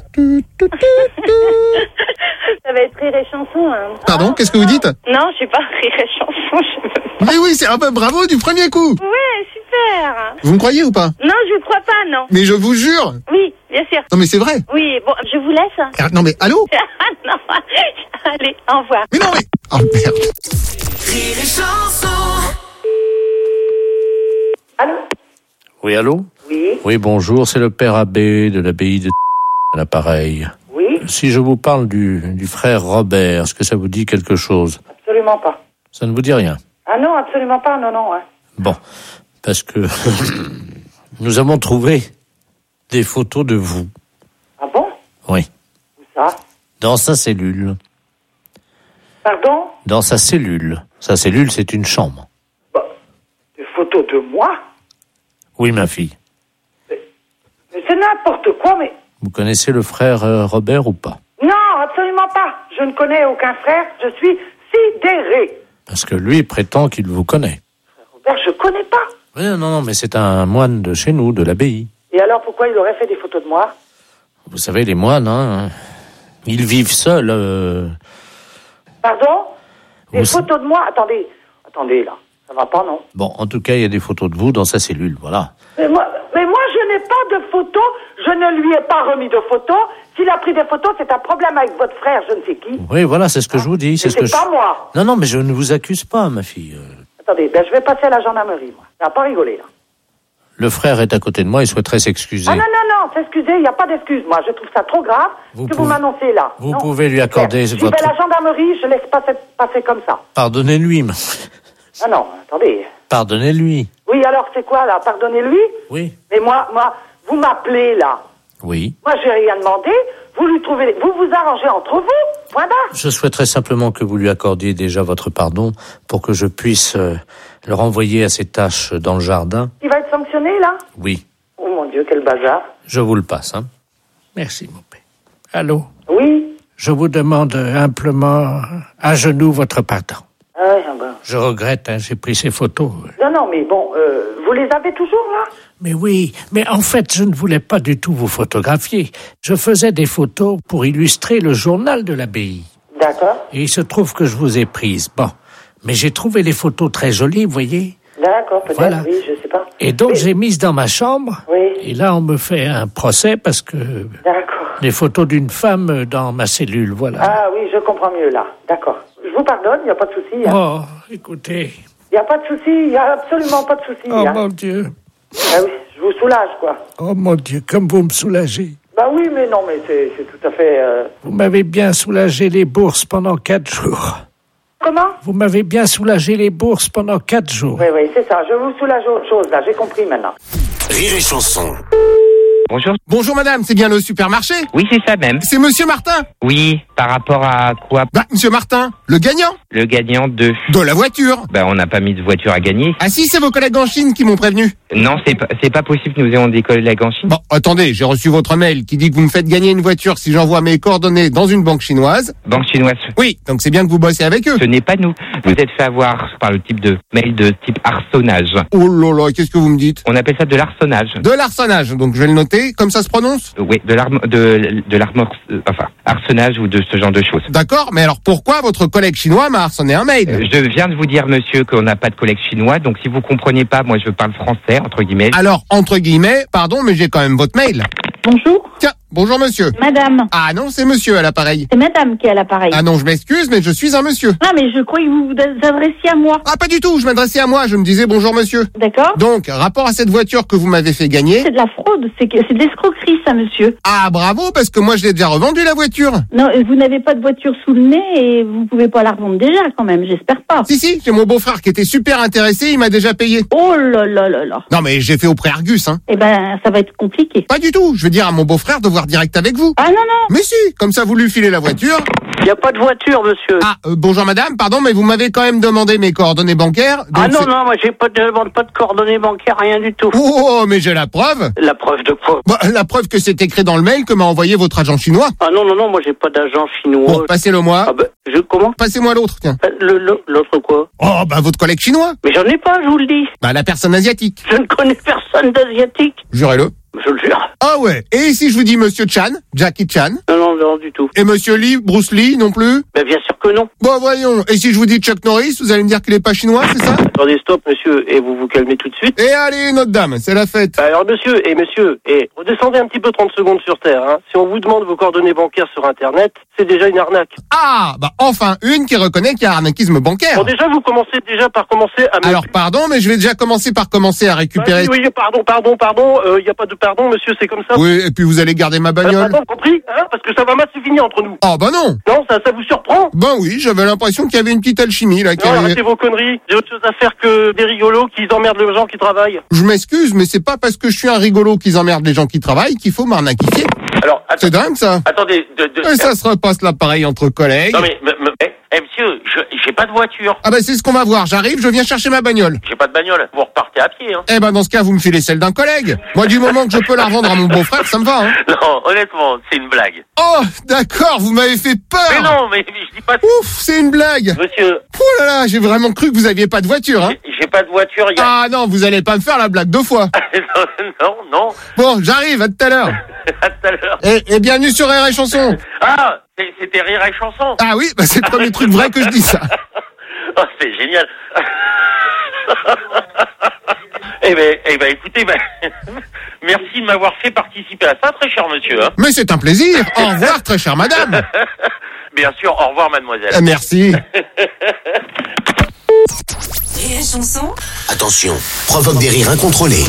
Ça va être rire et chanson. Hein. Pardon, qu'est-ce que vous dites? Non, je sais pas, rire et chanson. Je... Mais oui, c'est ah bah, bravo du premier coup. Ouais, super. Vous me croyez ou pas? Non, je vous crois pas, non. Mais je vous jure. Oui, bien sûr. Non mais c'est vrai. Oui, bon, je vous laisse. Ah, non mais allô? Ah non, allez, au revoir. Mais non mais... Oh merde. Rire et chanson. Allô? Oui, allô? Oui. Oui, bonjour, c'est le père abbé de l'abbaye de à l'appareil. Oui. Si je vous parle du, du frère Robert, est-ce que ça vous dit quelque chose? Absolument pas. Ça ne vous dit rien? Ah non, absolument pas, non, non. Hein. Bon, parce que nous avons trouvé des photos de vous. Ah bon? Oui. Où ça? Dans sa cellule. Pardon? Dans sa cellule. Sa cellule, c'est une chambre. Bah, des photos de moi? Oui, ma fille. Mais, mais c'est n'importe quoi, mais... Vous connaissez le frère euh, Robert ou pas? Non, absolument pas. Je ne connais aucun frère, je suis sidéré. Parce que lui prétend qu'il vous connaît. Robert, je connais pas. Oui, non, non, mais c'est un moine de chez nous, de l'abbaye. Et alors, pourquoi il aurait fait des photos de moi? Vous savez, les moines, hein, ils vivent seuls. Euh... Pardon? Des Vous... photos de moi? Attendez, attendez, là. Ça va pas, non? Bon, en tout cas, il y a des photos de vous dans sa cellule, voilà. Mais moi, mais moi je n'ai pas de photos, je ne lui ai pas remis de photos. S'il a pris des photos, c'est un problème avec votre frère, je ne sais qui. Oui, voilà, c'est ce que je vous dis. C'est ce que pas je... moi. Non, non, mais je ne vous accuse pas, ma fille. Attendez, ben je vais passer à la gendarmerie, moi. Ça va pas rigoler, là. Le frère est à côté de moi, il souhaiterait s'excuser. Ah non, non, non, s'excuser, il n'y a pas d'excuse, moi. Je trouve ça trop grave Vous que pouvez- vous m'annoncez là. Vous Non. pouvez lui accorder Je votre... vais à la gendarmerie, je laisse passer, passer comme ça. Pardonnez-lui, ma- Ah non, attendez. Pardonnez-lui. Oui, alors c'est quoi, là? Pardonnez-lui? Oui. Mais moi, moi, vous m'appelez, là. Oui. Moi, j'ai rien demandé. Vous lui trouvez... Vous vous arrangez entre vous. Point barre. Je souhaiterais simplement que vous lui accordiez déjà votre pardon pour que je puisse euh, le renvoyer à ses tâches dans le jardin. Il va être sanctionné, là? Oui. Oh mon Dieu, quel bazar. Je vous le passe, hein. Merci, mon père. Allô? Oui? Je vous demande humblement à genoux votre pardon. Ah oui, ah ben. Je regrette, hein, j'ai pris ces photos. Non, non, mais bon, euh, vous les avez toujours, là? Mais oui, mais en fait, je ne voulais pas du tout vous photographier. Je faisais des photos pour illustrer le journal de l'abbaye. D'accord. Et il se trouve que je vous ai prise. Bon, mais j'ai trouvé les photos très jolies, vous voyez. D'accord, peut-être, Voilà. oui, je sais pas. Et donc, j'ai mise dans ma chambre. Oui. Et là, on me fait un procès parce que D'accord. les photos d'une femme dans ma cellule, voilà. Ah oui, je comprends mieux, là. D'accord. Je vous pardonne, il n'y a pas de souci. Hein. Oh, écoutez. Il n'y a pas de souci, il n'y a absolument pas de souci. Oh, hein. mon Dieu. Ah oui, je vous soulage, quoi. Oh, mon Dieu, comme vous me soulagez. Bah oui, mais non, mais c'est c'est tout à fait... euh, Vous m'avez bien soulagé les bourses pendant quatre jours. Comment? Vous m'avez bien soulagé les bourses pendant quatre jours. Oui, oui, c'est ça. Je vous soulage autre chose, là. J'ai compris maintenant. Rire et chanson. Bonjour. Bonjour madame, c'est bien le supermarché? Oui, c'est ça même. C'est monsieur Martin? Oui, par rapport à quoi? Bah, monsieur Martin, le gagnant? Le gagnant de... De la voiture. Ben, on n'a pas mis de voiture à gagner. Ah si, c'est vos collègues en Chine qui m'ont prévenu. Non, c'est pas, c'est pas possible que nous ayons des collègues en Chine. Bon, attendez, j'ai reçu votre mail qui dit que vous me faites gagner une voiture si j'envoie mes coordonnées dans une banque chinoise. Banque chinoise. Oui, donc c'est bien que vous bossez avec eux. Ce n'est pas nous. Vous êtes fait avoir par le type de mail de type arçonnage. Oh là là, qu'est-ce que vous me dites? On appelle ça de l'arçonnage. De l'arçonnage, donc je vais le noter, comme ça se prononce? Oui, de l'arme, de, de l'armor, euh, enfin, arçonnage ou de ce genre de choses. D'accord, mais alors pourquoi votre collègue chinois m'a arçonné un mail? Euh, je viens de vous dire, monsieur, qu'on n'a pas de collègue chinois, donc si vous comprenez pas, moi je parle français, entre guillemets. Alors, entre guillemets, pardon, mais j'ai quand même votre mail. Bonjour. Tiens, bonjour monsieur. Madame. Ah non, c'est monsieur à l'appareil. C'est madame qui est à l'appareil. Ah non, je m'excuse, mais je suis un monsieur. Ah, mais je croyais que vous vous adressiez à moi. Ah pas du tout, je m'adressais à moi, je me disais bonjour monsieur. D'accord. Donc, rapport à cette voiture que vous m'avez fait gagner. C'est de la fraude, c'est que c'est de l'escroquerie ça, monsieur. Ah bravo, parce que moi je l'ai déjà revendue la voiture. Non, vous n'avez pas de voiture sous le nez et vous pouvez pas la revendre déjà quand même, j'espère pas. Si si, j'ai mon beau-frère qui était super intéressé, il m'a déjà payé. Oh là là là là. Non mais j'ai fait au pré Argus, hein. Eh ben, ça va être compliqué. Pas du tout, je veux dire à mon beau-frère de voir direct avec vous. Ah non non. Mais si, comme ça vous lui filez la voiture. Il n'y a pas de voiture, monsieur. Ah, euh, bonjour madame, pardon, mais vous m'avez quand même demandé mes coordonnées bancaires. Ah non, non, moi j'ai pas de demande pas de coordonnées bancaires, rien du tout. Oh, mais j'ai la preuve. La preuve de quoi? Bah, la preuve que c'est écrit dans le mail que m'a envoyé votre agent chinois. Ah non, non, non, moi j'ai pas d'agent chinois. Bon, passez-le moi. Ah bah, je, comment? Passez-moi l'autre, tiens. Le, le, l'autre quoi? Oh, bah votre collègue chinois. Mais j'en ai pas, je vous le dis. Bah la personne asiatique. Je ne connais personne d'asiatique. Jurez-le. Je le jure. Ah ouais. Et si je vous dis monsieur Chan, Jackie Chan? Non, non, non, du tout. Et monsieur Lee, Bruce Lee, non plus? Ben bien sûr que non. Bon, voyons. Et si je vous dis Chuck Norris, vous allez me dire qu'il est pas chinois, c'est ça? Attendez, stop, monsieur, et vous vous calmez tout de suite. Et allez, notre dame, c'est la fête. Alors, monsieur, et monsieur, et redescendez un petit peu trente secondes sur Terre, hein. Si on vous demande vos coordonnées bancaires sur Internet, c'est déjà une arnaque. Ah, bah enfin une qui reconnaît qu'il y a arnaquisme bancaire. Bon, déjà, vous commencez déjà par commencer à... Alors, pardon, mais je vais déjà commencer par commencer à récupérer... Ah, oui, oui, pardon, pardon, pardon, il euh, n'y a pas de pardon, monsieur, c'est comme ça. Oui, et puis vous allez garder ma bagnole. Euh, pardon, compris, hein, parce que ça va mal se finir entre nous. Oh, bah non. Non, ça, ça vous surprend? Ben oui, j'avais l'impression qu'il y avait une petite alchimie, là. Qui non, avait... arrêtez vos conneries. J'ai autre chose à faire que des rigolos qui emmerdent les gens qui travaillent. Je m'excuse, mais c'est pas parce que je suis un rigolo qu'ils emmerdent les gens qui travaillent qu'il faut m'arnaquifier. Alors, c'est dingue, ça. Attendez, de, de... Et ça se repasse là, pareil, entre collègues. Non, mais, mais, mais eh, eh, monsieur, je, j'ai pas de voiture. Ah ben, c'est ce qu'on va voir. J'arrive, je viens chercher ma bagnole. J'ai pas de bagnole. Vous repartez à pied, hein. Eh ben, dans ce cas, vous me filez celle d'un collègue. Moi, du moment que je peux la revendre à mon beau-frère, ça me va, hein. Non, honnêtement, c'est une blague. Oh, d'accord, vous m'avez fait peur. Mais non, mais, mais je dis pas... Ouf, c'est une blague. Monsieur... Oh là là, j'ai vraiment cru que vous aviez pas de voiture, hein. J'ai, j'ai pas de voiture, y a... Ah non, vous allez pas me faire la blague deux fois. non, non, non. Bon, j'arrive, à tout à l'heure. À tout à l'heure. Et, et bienvenue sur Rire et Chanson. Ah, c'était Rire et Chanson. Ah oui, bah c'est le premier truc vrai que je dis, ça. Oh, c'est génial. Eh ben, eh ben, écoutez, ben, merci de m'avoir fait participer à ça, très cher monsieur. Hein. Mais c'est un plaisir. Au revoir, très chère madame. Bien sûr, au revoir, mademoiselle. Euh, merci. Rire et Chanson. Attention, provoque des rires incontrôlés.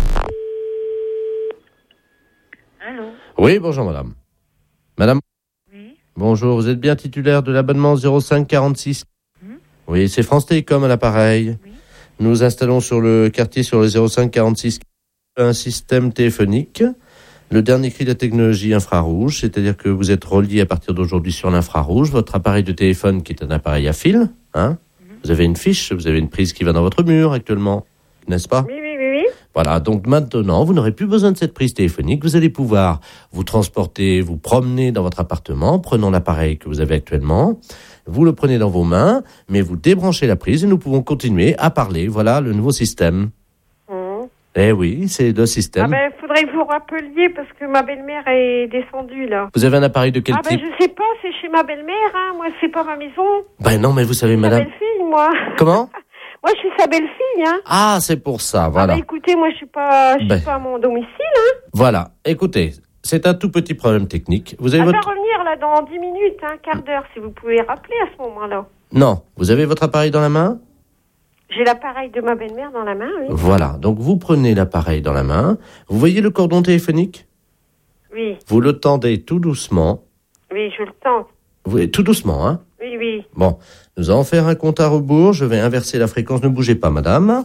Allô? Oui, bonjour madame. Madame? Oui. Bonjour, vous êtes bien titulaire de l'abonnement zéro cinq quarante-six? Mmh. Oui, c'est France Télécom à l'appareil. Oui. Nous installons sur le quartier, sur le zéro cinq quarante-six, un système téléphonique. Le dernier cri de la technologie infrarouge, c'est-à-dire que vous êtes relié à partir d'aujourd'hui sur l'infrarouge. Votre appareil de téléphone, qui est un appareil à fil, hein, mmh. Vous avez une fiche, vous avez une prise qui va dans votre mur actuellement, n'est-ce pas? Oui, oui, oui, oui. Voilà, donc maintenant, vous n'aurez plus besoin de cette prise téléphonique. Vous allez pouvoir vous transporter, vous promener dans votre appartement, prenant l'appareil que vous avez actuellement. Vous le prenez dans vos mains, mais vous débranchez la prise et nous pouvons continuer à parler. Voilà le nouveau système. Mmh. Eh oui, c'est le système. Ah ben, faudrait que vous rappeliez parce que ma belle-mère est descendue, là. Vous avez un appareil de quel ah type? Ah ben, je sais pas, c'est chez ma belle-mère, hein. Moi, c'est pas ma maison. Ben non, mais vous savez, c'est madame... sa belle-fille, moi. Comment? Moi, je suis sa belle-fille, hein. Ah, c'est pour ça, voilà. Ah ben, écoutez, moi, je suis pas, je suis ben... pas à mon domicile, hein. Voilà, écoutez, c'est un tout petit problème technique. Vous avez Elle votre... va revenir, là, dans dix minutes, un quart d'heure, si vous pouvez rappeler à ce moment-là. Non, vous avez votre appareil dans la main? J'ai l'appareil de ma belle-mère dans la main, oui. Voilà, donc vous prenez l'appareil dans la main. Vous voyez le cordon téléphonique? Oui. Vous le tendez tout doucement. Oui, je le tends. Vous, tout doucement, hein? Oui, oui. Bon, nous allons faire un compte à rebours. Je vais inverser la fréquence. Ne bougez pas, madame. Mmh.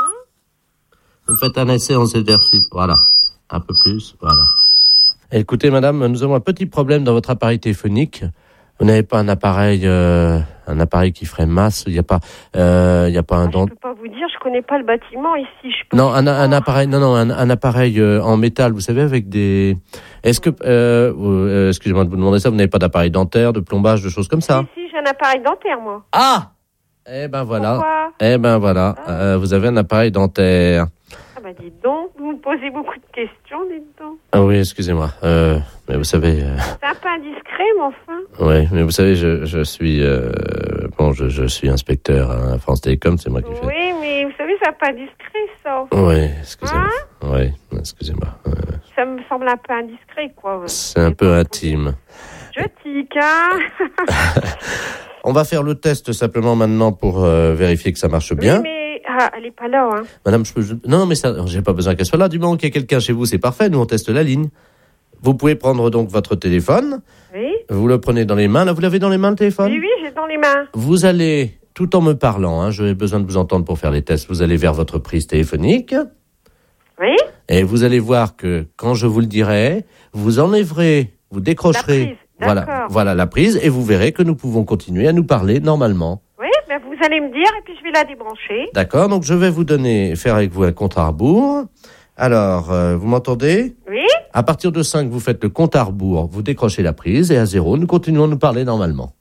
Vous faites un essai en exercice. Voilà, un peu plus, voilà. Écoutez, madame, nous avons un petit problème dans votre appareil téléphonique. Vous n'avez pas un appareil, euh, un appareil qui ferait masse. Il n'y a pas, euh, il y a pas un ah, dent. Je peux pas vous dire, je connais pas le bâtiment ici. Je peux non, un, un appareil, non, non, un, un appareil euh, en métal. Vous savez, avec des. Est-ce que, euh, euh, excusez-moi de vous demander ça, vous n'avez pas d'appareil dentaire, de plombage, de choses comme ça? Si, si, j'ai un appareil dentaire, moi. Ah. Eh ben voilà. Pourquoi? Eh ben voilà. Ah. Euh, vous avez un appareil dentaire. Ah bah dites donc, vous me posez beaucoup de questions, dites donc. Ah oui, excusez-moi. Euh, mais vous savez... Euh... C'est un peu indiscret, mais enfin. Oui, mais vous savez, je, je suis... Euh... Bon, je, je suis inspecteur à France Télécom, c'est moi qui fais... Oui, mais vous savez, c'est un peu indiscret, ça. Oui, excusez-moi. Hein? Oui, excusez-moi. Euh... C'est ça me semble un peu indiscret, quoi. C'est un peu intime. Je tique, hein. On va faire le test simplement maintenant pour euh, vérifier que ça marche bien. Oui, mais ah, elle est pas là, hein. Madame, je peux... je- Non, non, mais ça, j'ai pas besoin qu'elle soit là. Du moment qu'il y a quelqu'un chez vous, c'est parfait. Nous, on teste la ligne. Vous pouvez prendre donc votre téléphone. Oui. Vous le prenez dans les mains. Là, vous l'avez dans les mains, le téléphone? Oui, oui, j'ai dans les mains. Vous allez, tout en me parlant, hein, j'ai besoin de vous entendre pour faire les tests, vous allez vers votre prise téléphonique. Oui. Et vous allez voir que, quand je vous le dirai, vous enlèverez, vous décrocherez. La prise, voilà, d'accord. voilà la prise, et vous verrez que nous pouvons continuer à nous parler normalement. Oui, ben vous allez me dire et puis je vais la débrancher. D'accord, donc je vais vous donner, faire avec vous un compte à rebours. Alors, euh, vous m'entendez? Oui. À partir de cinq, vous faites le compte à rebours, vous décrochez la prise, et à zéro, nous continuons à nous parler normalement.